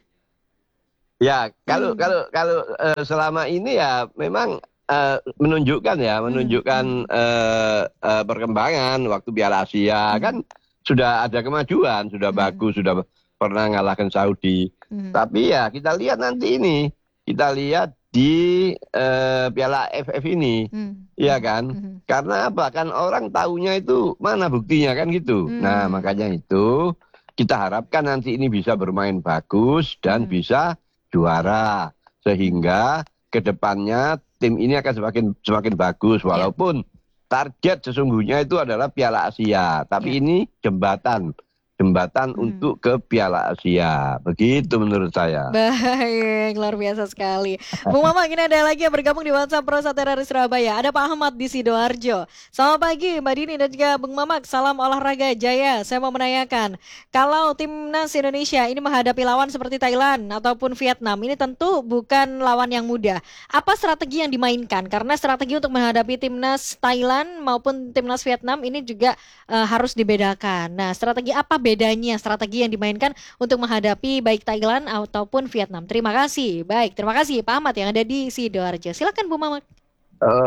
ya kalau Hmm. kalau kalau eh, selama ini ya memang eh, menunjukkan ya, Hmm. menunjukkan Hmm. eh, eh, perkembangan waktu Piala Asia Hmm. kan sudah ada kemajuan, sudah Hmm. bagus, sudah pernah ngalahkan Saudi. Hmm. Tapi ya kita lihat nanti ini, kita lihat di eh, Piala A F F ini, Hmm. iya kan? Hmm. Karena apa? Kan orang taunya itu mana buktinya kan gitu. Nah, Hmm. makanya itu kita harapkan nanti ini bisa bermain bagus dan Hmm. bisa juara. Sehingga ke depannya tim ini akan semakin semakin bagus. Walaupun target sesungguhnya itu adalah Piala Asia. Tapi Ya. ini jembatan. Jembatan Hmm. untuk ke Piala Asia. Begitu menurut saya. Baik, luar biasa sekali. Bung Mamak, ini ada lagi yang bergabung di WhatsApp Pro Satria dari Surabaya. Ada Pak Ahmad di Sidoarjo. Selamat pagi Mbak Dini dan juga Bung Mamak. Salam olahraga jaya. Saya mau menanyakan, kalau timnas Indonesia ini menghadapi lawan seperti Thailand ataupun Vietnam, ini tentu bukan lawan yang mudah. Apa strategi yang dimainkan? Karena strategi untuk menghadapi timnas Thailand maupun timnas Vietnam ini juga eh, harus dibedakan. Nah, strategi apa bedanya strategi yang dimainkan untuk menghadapi baik Thailand ataupun Vietnam? Terima kasih. Baik, terima kasih Pak Ahmad yang ada di Sidoarjo. Silakan Bu Mamak. Oh,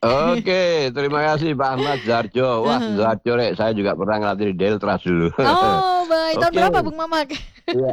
Oke, terima kasih Pak Ahmad Zarjo. Wah, Heeh. Zarjo, Rek, saya juga pernah ngelatih di Deltras dulu. Oh, baik. Tahun Oke. berapa Bung Mamak? Iya.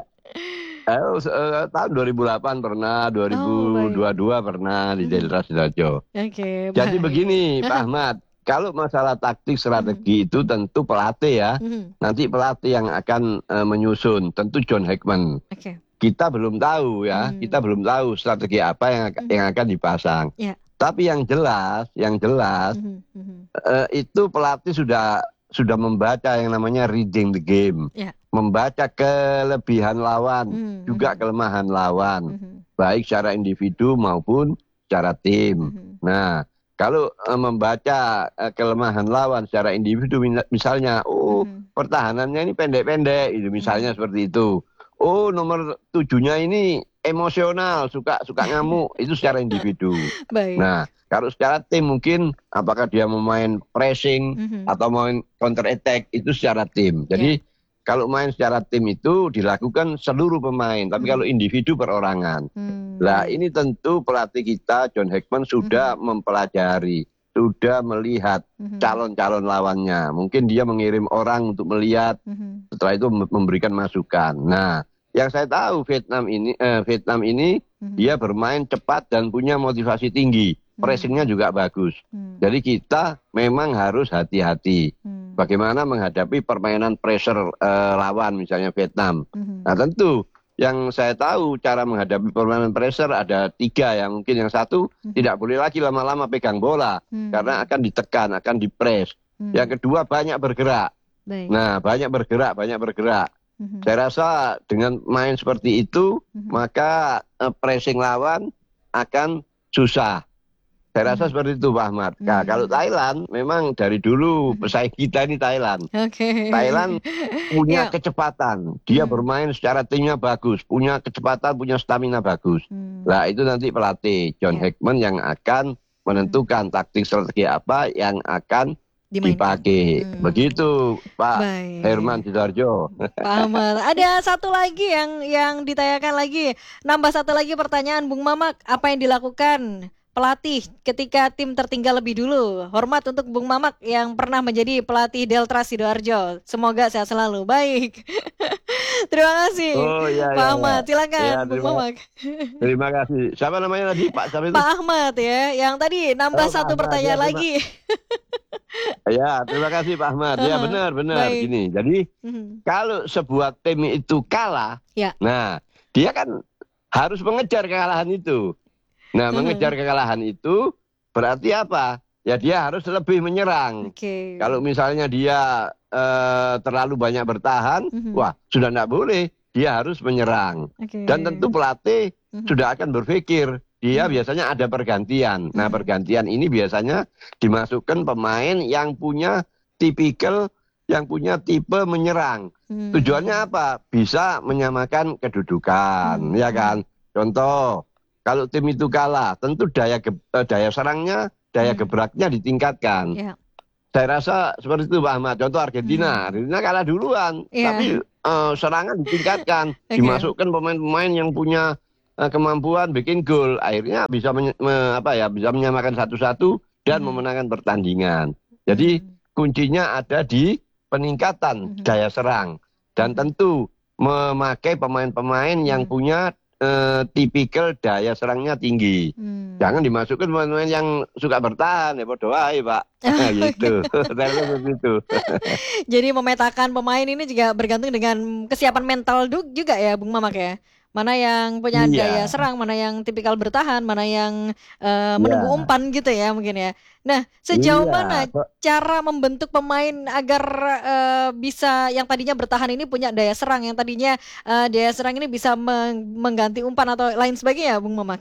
Eh, se- eh, tahun dua ribu delapan pernah, Oh, baik. dua ribu dua puluh dua pernah di Mhm. Deltras Zarjo. Oke, Jadi baik. begini, Pak Ahmad, kalau masalah taktik strategi itu tentu pelatih ya. Mhm. Nanti pelatih yang akan eh, menyusun, tentu John Heckman. Oke. Kita belum tahu ya, Hmm. kita belum tahu strategi apa yang ak- Mhm. yang akan dipasang. Ya. Tapi yang jelas, yang jelas Mhm. Mhm. eh, itu pelatih sudah sudah membaca yang namanya reading the game, Ya. membaca kelebihan lawan, Mhm. juga kelemahan lawan, Mhm. baik secara individu maupun secara tim. Mhm. Nah, kalau eh, membaca eh, kelemahan lawan secara individu, min- misalnya, oh Mhm. pertahanannya ini pendek-pendek, itu misalnya seperti itu. Oh, nomor tujuhnya ini emosional, suka suka ngamuk, itu secara individu. Baik. Nah, kalau secara tim mungkin apakah dia mau main pressing Mhm. atau main counter attack, itu secara tim. Jadi kalau main secara tim itu dilakukan seluruh pemain, tapi Mhm. kalau individu perorangan. Hmm, Nah, baik. ini tentu pelatih kita John Heckman sudah mempelajari, sudah melihat Mhm. calon-calon lawannya. Mungkin dia mengirim orang untuk melihat, Mhm. setelah itu mem- memberikan masukan. Nah, yang saya tahu Vietnam ini eh, Vietnam ini Mhm. dia bermain cepat dan punya motivasi tinggi. Pressingnya juga bagus. Hmm. Jadi kita memang harus hati-hati Hmm. bagaimana menghadapi permainan pressure eh, lawan misalnya Vietnam. Mhm. Nah, tentu yang saya tahu cara menghadapi permainan pressure ada tiga ya. Mungkin yang satu Mhm. tidak boleh lagi lama-lama pegang bola Hmm. karena akan ditekan, akan dipres. Hmm. Yang kedua banyak bergerak. Baik. Nah, banyak bergerak, banyak bergerak. Mhm. Saya rasa dengan main seperti itu, Mhm. maka eh, pressing lawan akan susah. Saya rasa Mhm. seperti itu Pak Ahmad. Nah, Hmm. kalau Thailand, memang dari dulu Mhm. pesaing kita ini Thailand. Oke. Thailand punya Ya. kecepatan. Dia Hmm. bermain secara timnya bagus, punya kecepatan, punya stamina bagus. Hmm. Nah, itu nanti pelatih John Ya. Heckman yang akan menentukan taktik strategi apa yang akan Dimainkan. dipakai. Hmm. Begitu Pak Baik. Herman Sidoarjo. Pak Ahmad. Ada satu lagi yang yang ditanyakan lagi. Nambah satu lagi pertanyaan Bung Mamak. Apa yang dilakukan pelatih ketika tim tertinggal lebih dulu? Hormat untuk Bung Mamak yang pernah menjadi pelatih Deltras Sidoarjo. Semoga sehat selalu. Baik. Terima kasih. Oh iya Pak iya. Ahmad, iya. silakan Ya, Bung terima, Mamak. terima kasih. Siapa namanya tadi Pak? Siapa itu? Pak Ahmad ya, yang tadi nambah Oh, Pak satu Ahmad. pertanyaan Ya, terima- lagi. Ya, terima kasih Pak Ahmad. Ya, Heeh. benar benar Baik. gini. Jadi Mhm. kalau sebuah tim itu kalah, Ya. nah dia kan harus mengejar kekalahan itu. Nah, Mhm. mengejar kekalahan itu berarti apa? Ya dia harus lebih menyerang. Oke. Kalau misalnya dia eh, terlalu banyak bertahan, Mhm. wah sudah tidak boleh. Dia harus menyerang. Oke. Dan tentu pelatih Mhm. sudah akan berpikir. Dia Mhm. biasanya ada pergantian. Nah, Mhm. pergantian ini biasanya dimasukkan pemain yang punya tipikal yang punya tipe menyerang. Hmm. Tujuannya apa? Bisa menyamakan kedudukan, Hmm. ya kan? Contoh, kalau tim itu kalah, tentu daya ge- eh, daya serangnya, daya Hmm. gebraknya ditingkatkan. Ya. Saya rasa seperti itu Pak Ahmad. Contoh Argentina, Hmm. Argentina kalah duluan, Iya. tapi eh, serangan ditingkatkan, Oke. dimasukkan pemain-pemain yang punya eh, kemampuan bikin gol, akhirnya bisa menye- me- apa ya, bisa menyamakan satu-satu dan Mhm. memenangkan pertandingan. Jadi Hmm. kuncinya ada di peningkatan Mhm. daya serang dan Mhm. tentu memakai pemain-pemain yang Mhm. punya eh, tipikal daya serangnya tinggi. Hmm. Jangan dimasukkan pemain-pemain yang suka bertahan, ya bodoh aja Pak. Gitu. Saya rasa seperti itu. Jadi memetakan pemain ini juga bergantung dengan kesiapan mental du- juga ya Bung Mamak ya. Mana yang punya daya Iya, serang, mana yang tipikal bertahan, mana yang eh, iya, menunggu umpan gitu ya mungkin ya. Nah, sejauh iya. mana Kok- cara membentuk pemain agar eh, bisa yang tadinya bertahan ini punya daya serang, yang tadinya eh, daya serang ini bisa meng- mengganti umpan atau lain sebagainya Bung Mamak?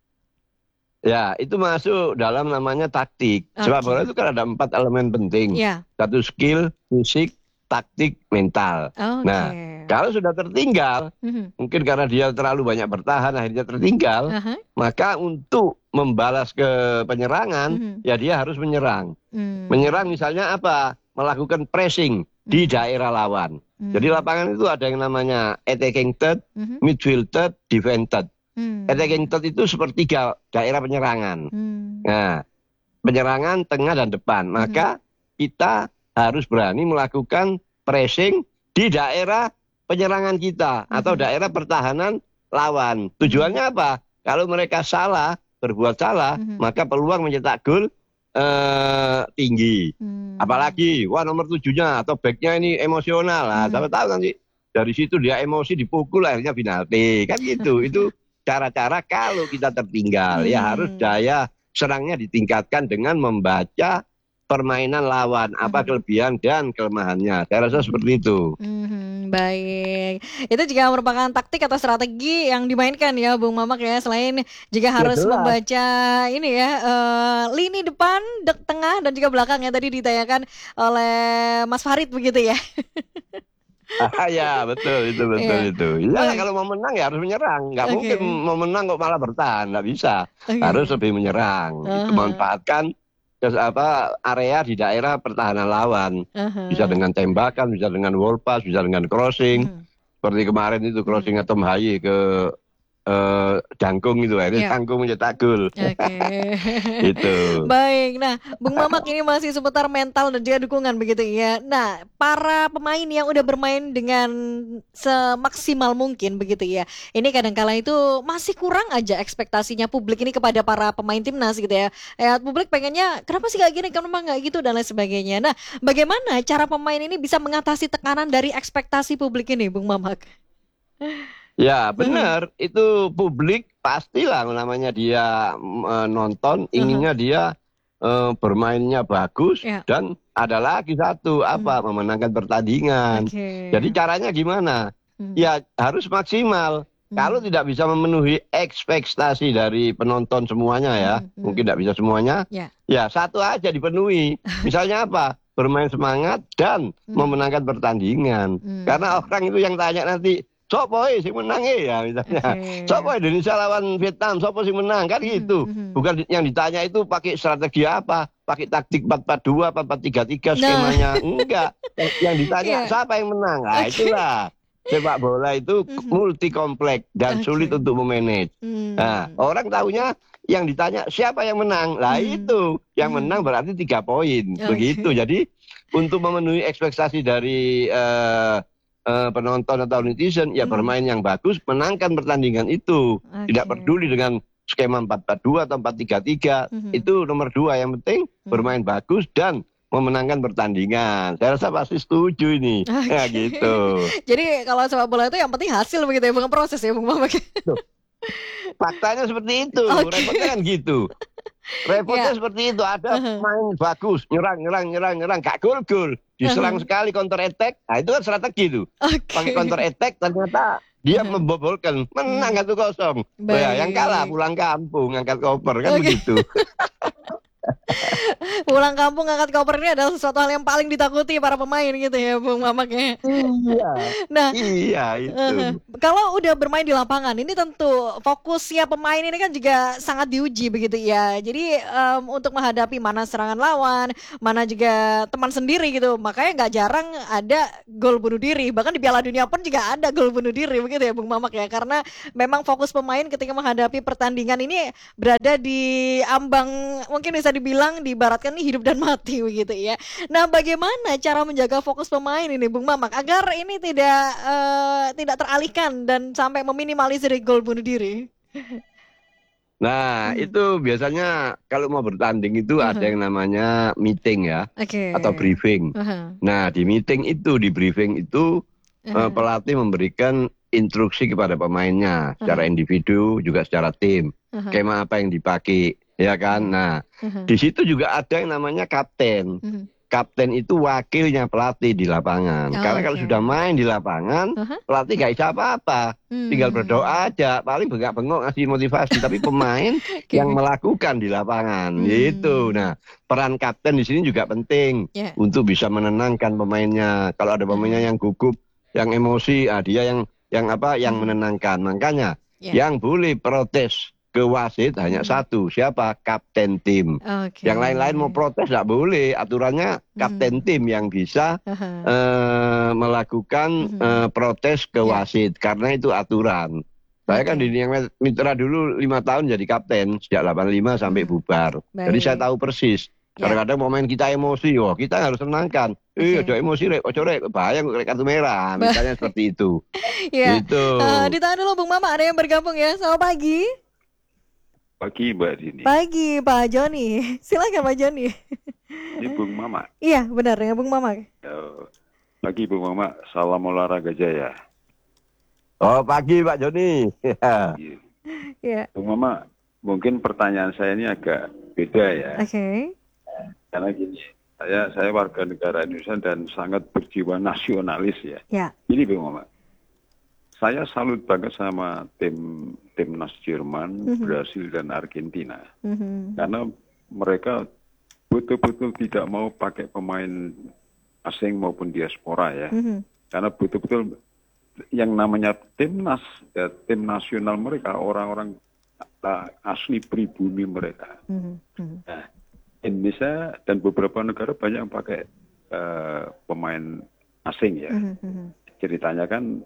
Ya, itu masuk dalam namanya taktik. Sepak bola Oke. itu kan ada empat elemen penting. Ya. Satu skill, fisik, taktik, mental. Oke. Nah, kalau sudah tertinggal, Mhm. mungkin karena dia terlalu banyak bertahan, akhirnya tertinggal, Aha. maka untuk membalas ke penyerangan, Mhm. ya dia harus menyerang. Hmm. Menyerang misalnya apa? Melakukan pressing di Mhm. daerah lawan. Jadi Hmm. lapangan itu ada yang namanya attacking third, Mhm. midfield third, defense third. Hmm. Attacking third itu sepertiga daerah penyerangan. Hmm. Nah, penyerangan tengah dan depan. Maka kita harus berani melakukan pressing di daerah penyerangan kita atau Mhm. daerah pertahanan lawan. Tujuannya apa? Kalau mereka salah, berbuat salah, Mhm. maka peluang mencetak gol eh, tinggi. Hmm. Apalagi, wah nomor tujuhnya atau backnya ini emosional. Nah, Mhm. siapa tahu nanti dari situ dia emosi dipukul akhirnya penalti. Kan gitu. Itu cara-cara kalau kita tertinggal. Ya harus Hmm. daya serangnya ditingkatkan dengan membaca permainan lawan, apa Mhm. kelebihan dan kelemahannya. Saya rasa seperti itu. Mhm, baik. Itu juga merupakan taktik atau strategi yang dimainkan ya Bung Mamak ya. Selain juga harus jelas. membaca ini ya eh, lini depan, dek tengah dan juga belakang yang tadi ditanyakan oleh Mas Farid begitu ya. Ah, ya betul itu betul Iya. itu. Ya Baik. kalau mau menang ya harus menyerang. Nggak Oke. mungkin mau menang kok malah bertahan, nggak bisa. Oke. Harus lebih menyerang. Itu Aha. memanfaatkan ke apa area di daerah pertahanan lawan. Aha. Bisa dengan tembakan, bisa dengan wall pass, bisa dengan crossing. Mhm. Seperti kemarin itu crossingnya Tom Haye ke eh, Jangkung itu, akhirnya Ya. Jangkung mencetak gol. Oke. Itu. Baik. Nah, Bung Mamak ini masih seputar mental dan juga dukungan begitu ya. Nah, para pemain yang udah bermain dengan semaksimal mungkin begitu ya. Ini kadang-kala itu masih kurang aja ekspektasinya publik ini kepada para pemain timnas gitu ya. Ya, publik pengennya kenapa sih kayak gini, kenapa nggak gitu dan lain sebagainya. Nah, bagaimana cara pemain ini bisa mengatasi tekanan dari ekspektasi publik ini, Bung Mamak? Ya benar, itu publik pastilah namanya dia mm, eh, nonton, inginnya dia eh, bermainnya bagus Ya. dan ada lagi satu apa memenangkan pertandingan. Oke. Jadi caranya gimana? Hmm. Ya harus maksimal. Hmm. Kalau tidak bisa memenuhi ekspektasi dari penonton semuanya ya, Hmm, hmm. mungkin tidak bisa semuanya, Ya. ya satu aja dipenuhi. Misalnya apa? Bermain semangat dan Hmm. memenangkan pertandingan. Hmm. Karena orang itu yang tanya nanti, sopo eh sing menang eh ya misalnya. Oke. Sopo Indonesia lawan Vietnam, sopo sing menang kan gitu. mhm. Bukan di- yang ditanya itu pakai strategi apa, pakai taktik empat empat dua, apa empat tiga tiga Nah. skemanya. Enggak. Yang, yang ditanya Iya. siapa yang menang. Nah, Oke. itulah sepak bola itu Mhm. multi kompleks dan Oke. sulit untuk memanage. Hmm. Nah, orang tahunya yang ditanya siapa yang menang. Lah Hmm. itu, yang Hmm. menang berarti tiga poin. Oke. Begitu. Jadi untuk memenuhi ekspektasi dari eh, eh, penonton atau netizen, ya Hmm. bermain yang bagus, menangkan pertandingan itu. Tidak Oke. peduli dengan skema empat empat dua atau empat tiga tiga. Mhm. Itu nomor dua. Yang penting Hmm. bermain bagus dan memenangkan pertandingan. Saya rasa pasti setuju ini. Oke. Ya gitu. Jadi kalau sepak bola itu yang penting hasil begitu ya, bukan proses ya Bung Mamak. Faktanya seperti itu. Oke. Repotnya kan gitu. Repotnya Ya. seperti itu. Ada Uh-huh. main bagus, nyerang, nyerang, nyerang, nyerang, gak gol-gol. Diserang Uh-huh. sekali counter attack. Nah, itu kan strategi itu. Oke. Pakai counter attack ternyata dia Uh-huh. membobolkan, menang Hmm. satu kosong. Baik. Ya, yang kalah pulang kampung, angkat koper kan Oke. begitu. Pulang kampung ngangkat koper ini adalah sesuatu hal yang paling ditakuti para pemain gitu ya, Bung Mamak ya. Iya, Nah, iya eh, itu. kalau udah bermain di lapangan, ini tentu fokusnya pemain ini kan juga sangat diuji begitu ya. Jadi em, untuk menghadapi mana serangan lawan, mana juga teman sendiri gitu. Makanya nggak jarang ada gol bunuh diri. Bahkan di Piala Dunia pun juga ada gol bunuh diri begitu ya, Bung Mamak ya. Karena memang fokus pemain ketika menghadapi pertandingan ini berada di ambang, mungkin bisa dibilang diibaratkan nih hidup dan mati begitu ya. Nah, bagaimana cara menjaga fokus pemain ini, Bung Mamak, agar ini tidak eh, tidak teralihkan dan sampai meminimalisir gol bunuh diri? Nah, Hmm. itu biasanya kalau mau bertanding itu ada Aha. yang namanya meeting ya, Oke. atau briefing. Aha. Nah, di meeting itu, di briefing itu eh, Aha. pelatih memberikan instruksi kepada pemainnya secara Aha. individu juga secara tim. Aha. Skema apa yang dipakai, ya kan? Oke. Nah, Aha. di situ juga ada yang namanya kapten. Mhm. Kapten itu wakilnya pelatih di lapangan. Oh, Karena kalau oke. sudah main di lapangan, Aha. pelatih gak bisa apa-apa. Tinggal berdoa Hmm. aja, paling bengak-bengok ngasih motivasi. Tapi pemain yang Oke. melakukan di lapangan, gitu. Hmm. Nah, peran kapten di sini juga penting Ya. untuk bisa menenangkan pemainnya. Kalau ada pemainnya Aha. yang gugup, yang emosi, ah, dia yang yang apa, yang Mhm. menenangkan. Makanya Ya. yang boleh protes ke wasit hanya Mhm. satu, siapa? Kapten tim. Oke. Yang lain-lain mau protes nggak boleh. Aturannya kapten Mhm. tim yang bisa Aha. eh, melakukan Mhm. eh, protes ke Ya. wasit karena itu aturan. Saya kan di Oke. Niang Mitra dulu lima tahun jadi kapten sejak delapan puluh lima sampai Mhm. bubar. Jadi saya Baik. tahu persis. Ya. Kadang-kadang momen kita emosi, wah kita harus tenangkan. Eh, Oke. ojo emosi rek, ojo rek, bahaya kok kartu merah. Ba- Misalnya seperti itu. Ya. Itu. Eh, ditahan dulu Bung Mama, ada yang bergabung ya. Selamat pagi. Pagi Mbak Dini, Pagi Pak Joni. Silakan Pak Joni. ini Bung Mama. Iya, benar dengan Bung Mama. Eh, Pagi Bung Mama, salam olahraga jaya. Oh pagi Pak Joni. Iya. Iya. Bung Mama, mungkin pertanyaan saya ini agak beda ya. Oke. Karena gini, saya saya warga negara Indonesia dan sangat berjiwa nasionalis ya. Ya. Ini Bung Mama, saya salut banget sama tim timnas Jerman, Mhm. Brasil dan Argentina. Mhm. Karena mereka betul-betul tidak mau pakai pemain asing maupun diaspora ya. Mhm. Karena betul-betul yang namanya timnas, ya, tim nasional mereka, orang-orang uh, asli pribumi mereka. Mhm. Mhm. Nah, Indonesia dan beberapa negara banyak yang pakai uh, pemain asing ya. Mhm. Mhm. Ceritanya kan,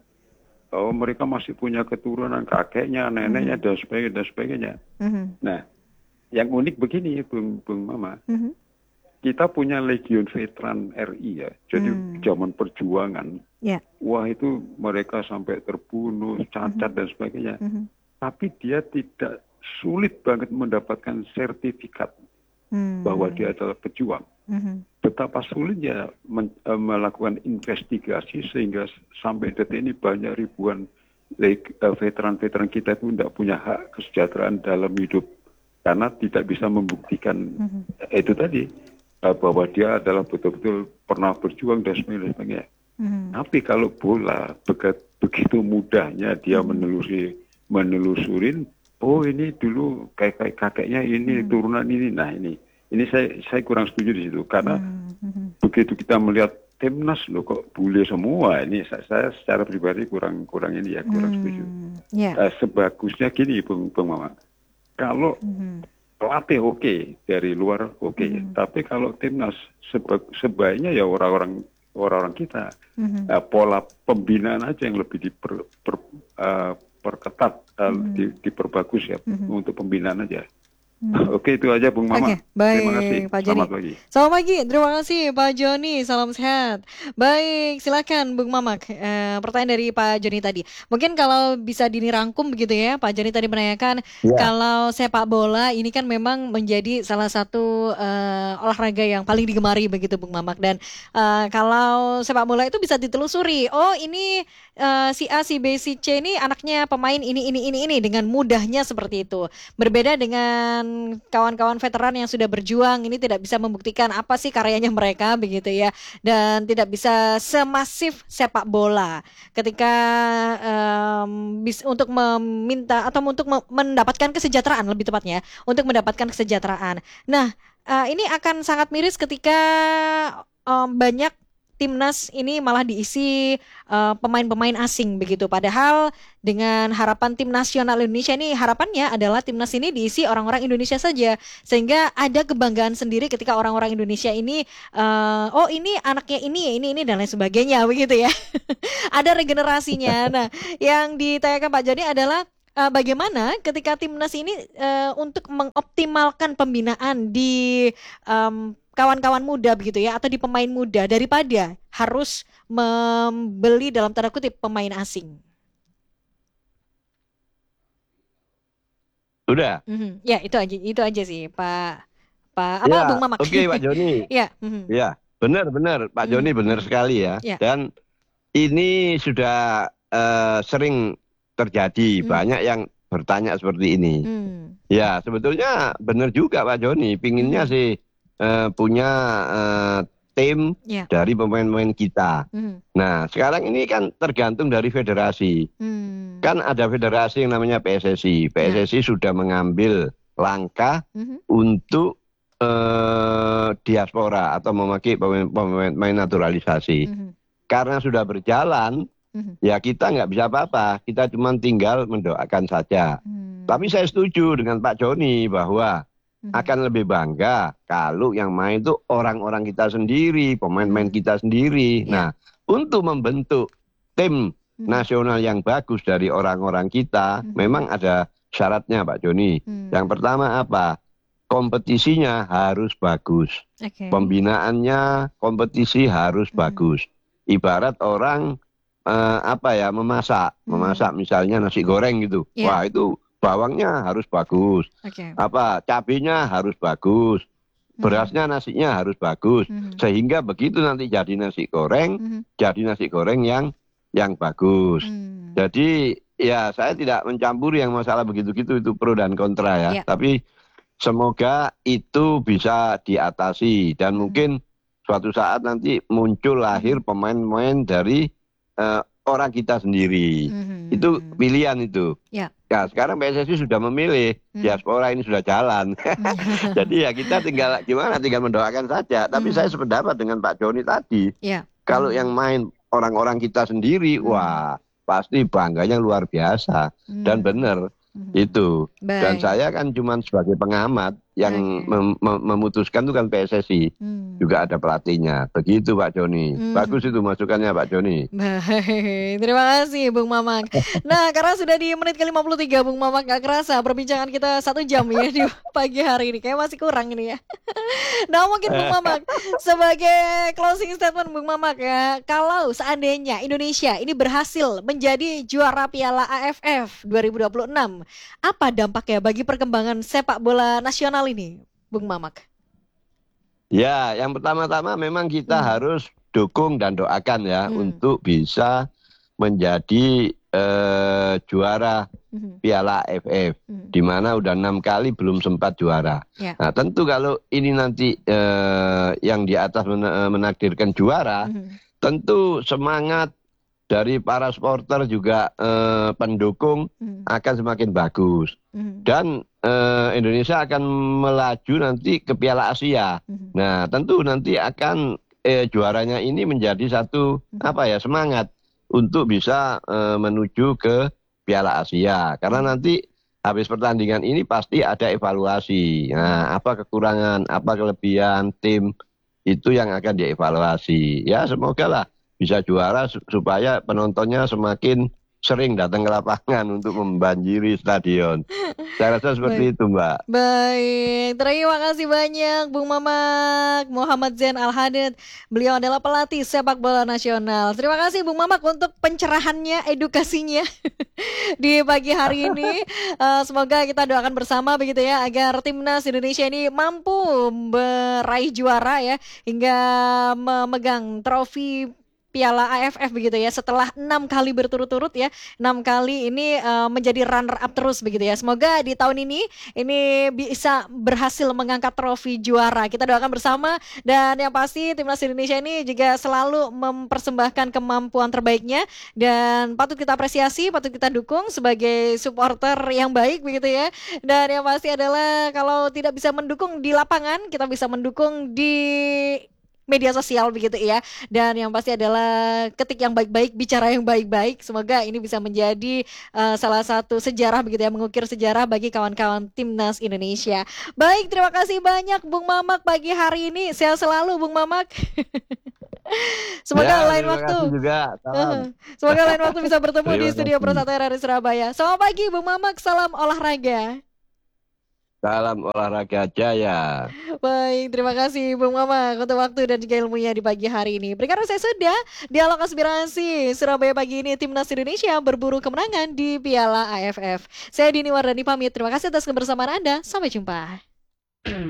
oh mereka masih punya keturunan kakeknya, neneknya, dan sebagainya, dan sebagainya. Mhm. Nah, yang unik begini, Bung, Bung Mama, Mhm. kita punya Legion Veteran R I ya. Jadi Hmm. zaman perjuangan, Ya. wah itu mereka sampai terbunuh, cacat dan sebagainya. Mhm. Tapi dia tidak sulit banget mendapatkan sertifikat Hmm. bahwa dia adalah pejuang. Mhm. Betapa sulitnya men- eh, melakukan investigasi sehingga s- sampai detik ini banyak ribuan leg- eh, veteran-veteran kita itu tidak punya hak kesejahteraan dalam hidup karena tidak bisa membuktikan Mhm. eh, itu tadi eh, bahwa dia adalah betul-betul pernah berjuang dan sebagainya. Mhm. Tapi kalau bola bega- begitu mudahnya dia menelusuri menelusurin, oh ini dulu kayak kakeknya ini turunan ini, nah ini ini saya saya kurang setuju di situ karena Mhm. begitu kita melihat timnas loh kok bule semua ini saya, saya secara pribadi kurang kurang ini ya kurang setuju. Hmm. Ya. Eh, sebagusnya gini Bung Bung Mama, kalau Mhm. pelatih oke dari luar oke, tapi kalau timnas seba- sebaiknya ya orang-orang orang-orang kita Mhm. eh, pola pembinaan aja yang lebih diper, per- eh, perketat, eh, di- diperbagus ya untuk pembinaan aja. Oke itu aja Bung Mama. Oke, baik, Terima kasih. Pak Joni. Selamat pagi. Selamat pagi, terima kasih Pak Joni, salam sehat. Baik, silakan Bung Mamak. Eh, pertanyaan dari Pak Joni tadi. Mungkin kalau bisa dirangkum begitu ya, Pak Joni tadi menanyakan Ya. kalau sepak bola ini kan memang menjadi salah satu eh, olahraga yang paling digemari begitu Bung Mamak. Dan eh, kalau sepak bola itu bisa ditelusuri. Oh ini eh, si A, si B, si C ini anaknya pemain ini, ini, ini, ini dengan mudahnya seperti itu. Berbeda dengan kawan-kawan veteran yang sudah berjuang ini tidak bisa membuktikan apa sih karyanya mereka begitu ya, dan tidak bisa semasif sepak bola ketika em, bis, untuk meminta atau untuk me- mendapatkan kesejahteraan lebih tepatnya untuk mendapatkan kesejahteraan. Nah uh, ini akan sangat miris ketika um, banyak timnas ini malah diisi uh, pemain-pemain asing begitu. Padahal dengan harapan tim nasional Indonesia ini, harapannya adalah timnas ini diisi orang-orang Indonesia saja, sehingga ada kebanggaan sendiri ketika orang-orang Indonesia ini uh, oh ini anaknya ini ini ini dan lain sebagainya begitu ya. Ada regenerasinya. Nah, yang ditanyakan Pak Joni adalah uh, bagaimana ketika timnas ini uh, untuk mengoptimalkan pembinaan di um, kawan-kawan muda begitu ya, atau di pemain muda daripada harus membeli dalam tanda kutip pemain asing. Sudah. Mm-hmm. Ya itu aja itu aja sih Pak Pak apa Ya, Bung Mamak. oke Pak Joni. Ya. Mm-hmm. Ya, benar-benar Pak Joni Mm-hmm. benar sekali ya. Ya. Dan ini sudah uh, sering terjadi, Mm. banyak yang bertanya seperti ini. Mm. Ya, sebetulnya benar juga Pak Joni, pinginnya Mm. sih uh, punya uh, tim Ya. dari pemain-pemain kita. Mm. Nah, sekarang ini kan tergantung dari federasi. Mm. Kan ada federasi yang namanya P S S I. P S S I sudah mengambil langkah Mm-hmm. untuk uh, diaspora atau memakai pemain-pemain naturalisasi. Mm-hmm. Karena sudah berjalan, Mm-hmm. ya kita nggak bisa apa-apa. Kita cuma tinggal mendoakan saja. Mm. Tapi saya setuju dengan Pak Joni bahwa Mm-hmm. akan lebih bangga kalau yang main itu orang-orang kita sendiri, pemain-pemain Hmm. kita sendiri. Ya. Nah, untuk membentuk tim Hmm. nasional yang bagus dari orang-orang kita, Hmm. memang ada syaratnya Pak Joni. Hmm. Yang pertama apa? Kompetisinya harus bagus. Oke. Pembinaannya, kompetisi harus Hmm. bagus. Ibarat orang eh, apa ya, memasak, Hmm. memasak misalnya nasi goreng gitu. Ya. Wah, itu bawangnya harus bagus. Oke. Apa cabenya harus bagus, Hmm. berasnya nasinya harus bagus, Hmm. sehingga begitu nanti jadi nasi goreng, Hmm. jadi nasi goreng yang yang bagus. Hmm. Jadi ya saya tidak mencampuri yang masalah begitu-gitu, itu pro dan kontra ya. Ya. Tapi semoga itu bisa diatasi dan Hmm. mungkin suatu saat nanti muncul lahir pemain-pemain dari eh, orang kita sendiri. Hmm. Itu pilihan itu. Ya. Ya, sekarang P S S I sudah memilih, Hmm. diaspora ini sudah jalan. Jadi ya kita tinggal gimana, tinggal mendoakan saja. Tapi Hmm. saya sependapat dengan Pak Joni tadi. Ya. Kalau Hmm. yang main orang-orang kita sendiri, Hmm. wah pasti bangganya luar biasa. Hmm. Dan benar Hmm. itu. Dan Baik. saya kan cuma sebagai pengamat yang Oke. mem- mem- memutuskan itu kan P S S I. Hmm. Juga ada pelatihnya. Begitu Pak Joni. Hmm. Bagus itu masukannya Pak Joni. Baik, terima kasih Bung Mamak. Nah, karena sudah di menit ke lima puluh tiga Bung Mamak, gak kerasa perbincangan kita satu jam ya di pagi hari ini. Kayak masih kurang ini ya. Nah, mungkin Bung Mamak sebagai closing statement Bung Mamak ya, kalau seandainya Indonesia ini berhasil menjadi juara Piala A F F dua ribu dua puluh enam, apa dampaknya bagi perkembangan sepak bola nasional ini, Bung Mamak? Ya, yang pertama-tama memang kita Hmm. harus dukung dan doakan ya Hmm. untuk bisa menjadi eh, juara Hmm. Piala A F F, Hmm. di mana udah enam kali belum sempat juara. Ya. Nah, tentu kalau ini nanti eh, yang di atas men- eh, menakdirkan juara, Hmm. tentu semangat dari para supporter juga eh, pendukung Hmm. akan semakin bagus. Hmm. Dan eh, Indonesia akan melaju nanti ke Piala Asia. Hmm. Nah, tentu nanti akan eh, juaranya ini menjadi satu apa ya, semangat untuk bisa eh, menuju ke Piala Asia. Karena nanti habis pertandingan ini pasti ada evaluasi. Nah, apa kekurangan, apa kelebihan tim, itu yang akan dievaluasi. Ya, semoga lah bisa juara su- supaya penontonnya semakin sering datang ke lapangan untuk membanjiri stadion. Saya rasa seperti itu, Mbak. Baik, terima kasih banyak Bung Mamak Muhammad Zain Al-Hadid. Beliau adalah pelatih sepak bola nasional. Terima kasih Bung Mamak untuk pencerahannya, edukasinya di pagi hari ini. Eh, semoga kita doakan bersama begitu ya, agar timnas Indonesia ini mampu meraih juara ya, hingga memegang trofi Piala A F F begitu ya, setelah enam kali berturut-turut ya, enam kali ini uh, menjadi runner up terus begitu ya. Semoga di tahun ini ini bisa berhasil mengangkat trofi juara. Kita doakan bersama, dan yang pasti timnas Indonesia ini juga selalu mempersembahkan kemampuan terbaiknya dan patut kita apresiasi, patut kita dukung sebagai supporter yang baik begitu ya. Dan yang pasti adalah kalau tidak bisa mendukung di lapangan, kita bisa mendukung di media sosial begitu ya. Dan yang pasti adalah ketik yang baik-baik, bicara yang baik-baik. Semoga ini bisa menjadi uh, salah satu sejarah begitu ya, mengukir sejarah bagi kawan-kawan timnas Indonesia. Baik, terima kasih banyak Bung Mamak pagi hari ini. Sehat selalu Bung Mamak. Semoga Ya, lain terima waktu. kasih juga. Salam. Semoga lain waktu bisa bertemu di Terima studio kasih. Persatu R R I Surabaya. Selamat pagi Bung Mamak, salam olahraga. Salam olahraga jaya. Baik, terima kasih Bung Mamak untuk waktu dan juga ilmunya di pagi hari ini. Berikan saya sudah dialog aspirasi Surabaya pagi ini, timnas Indonesia berburu kemenangan di Piala A F F. Saya Dini Wardani pamit. Terima kasih atas kebersamaan Anda. Sampai jumpa.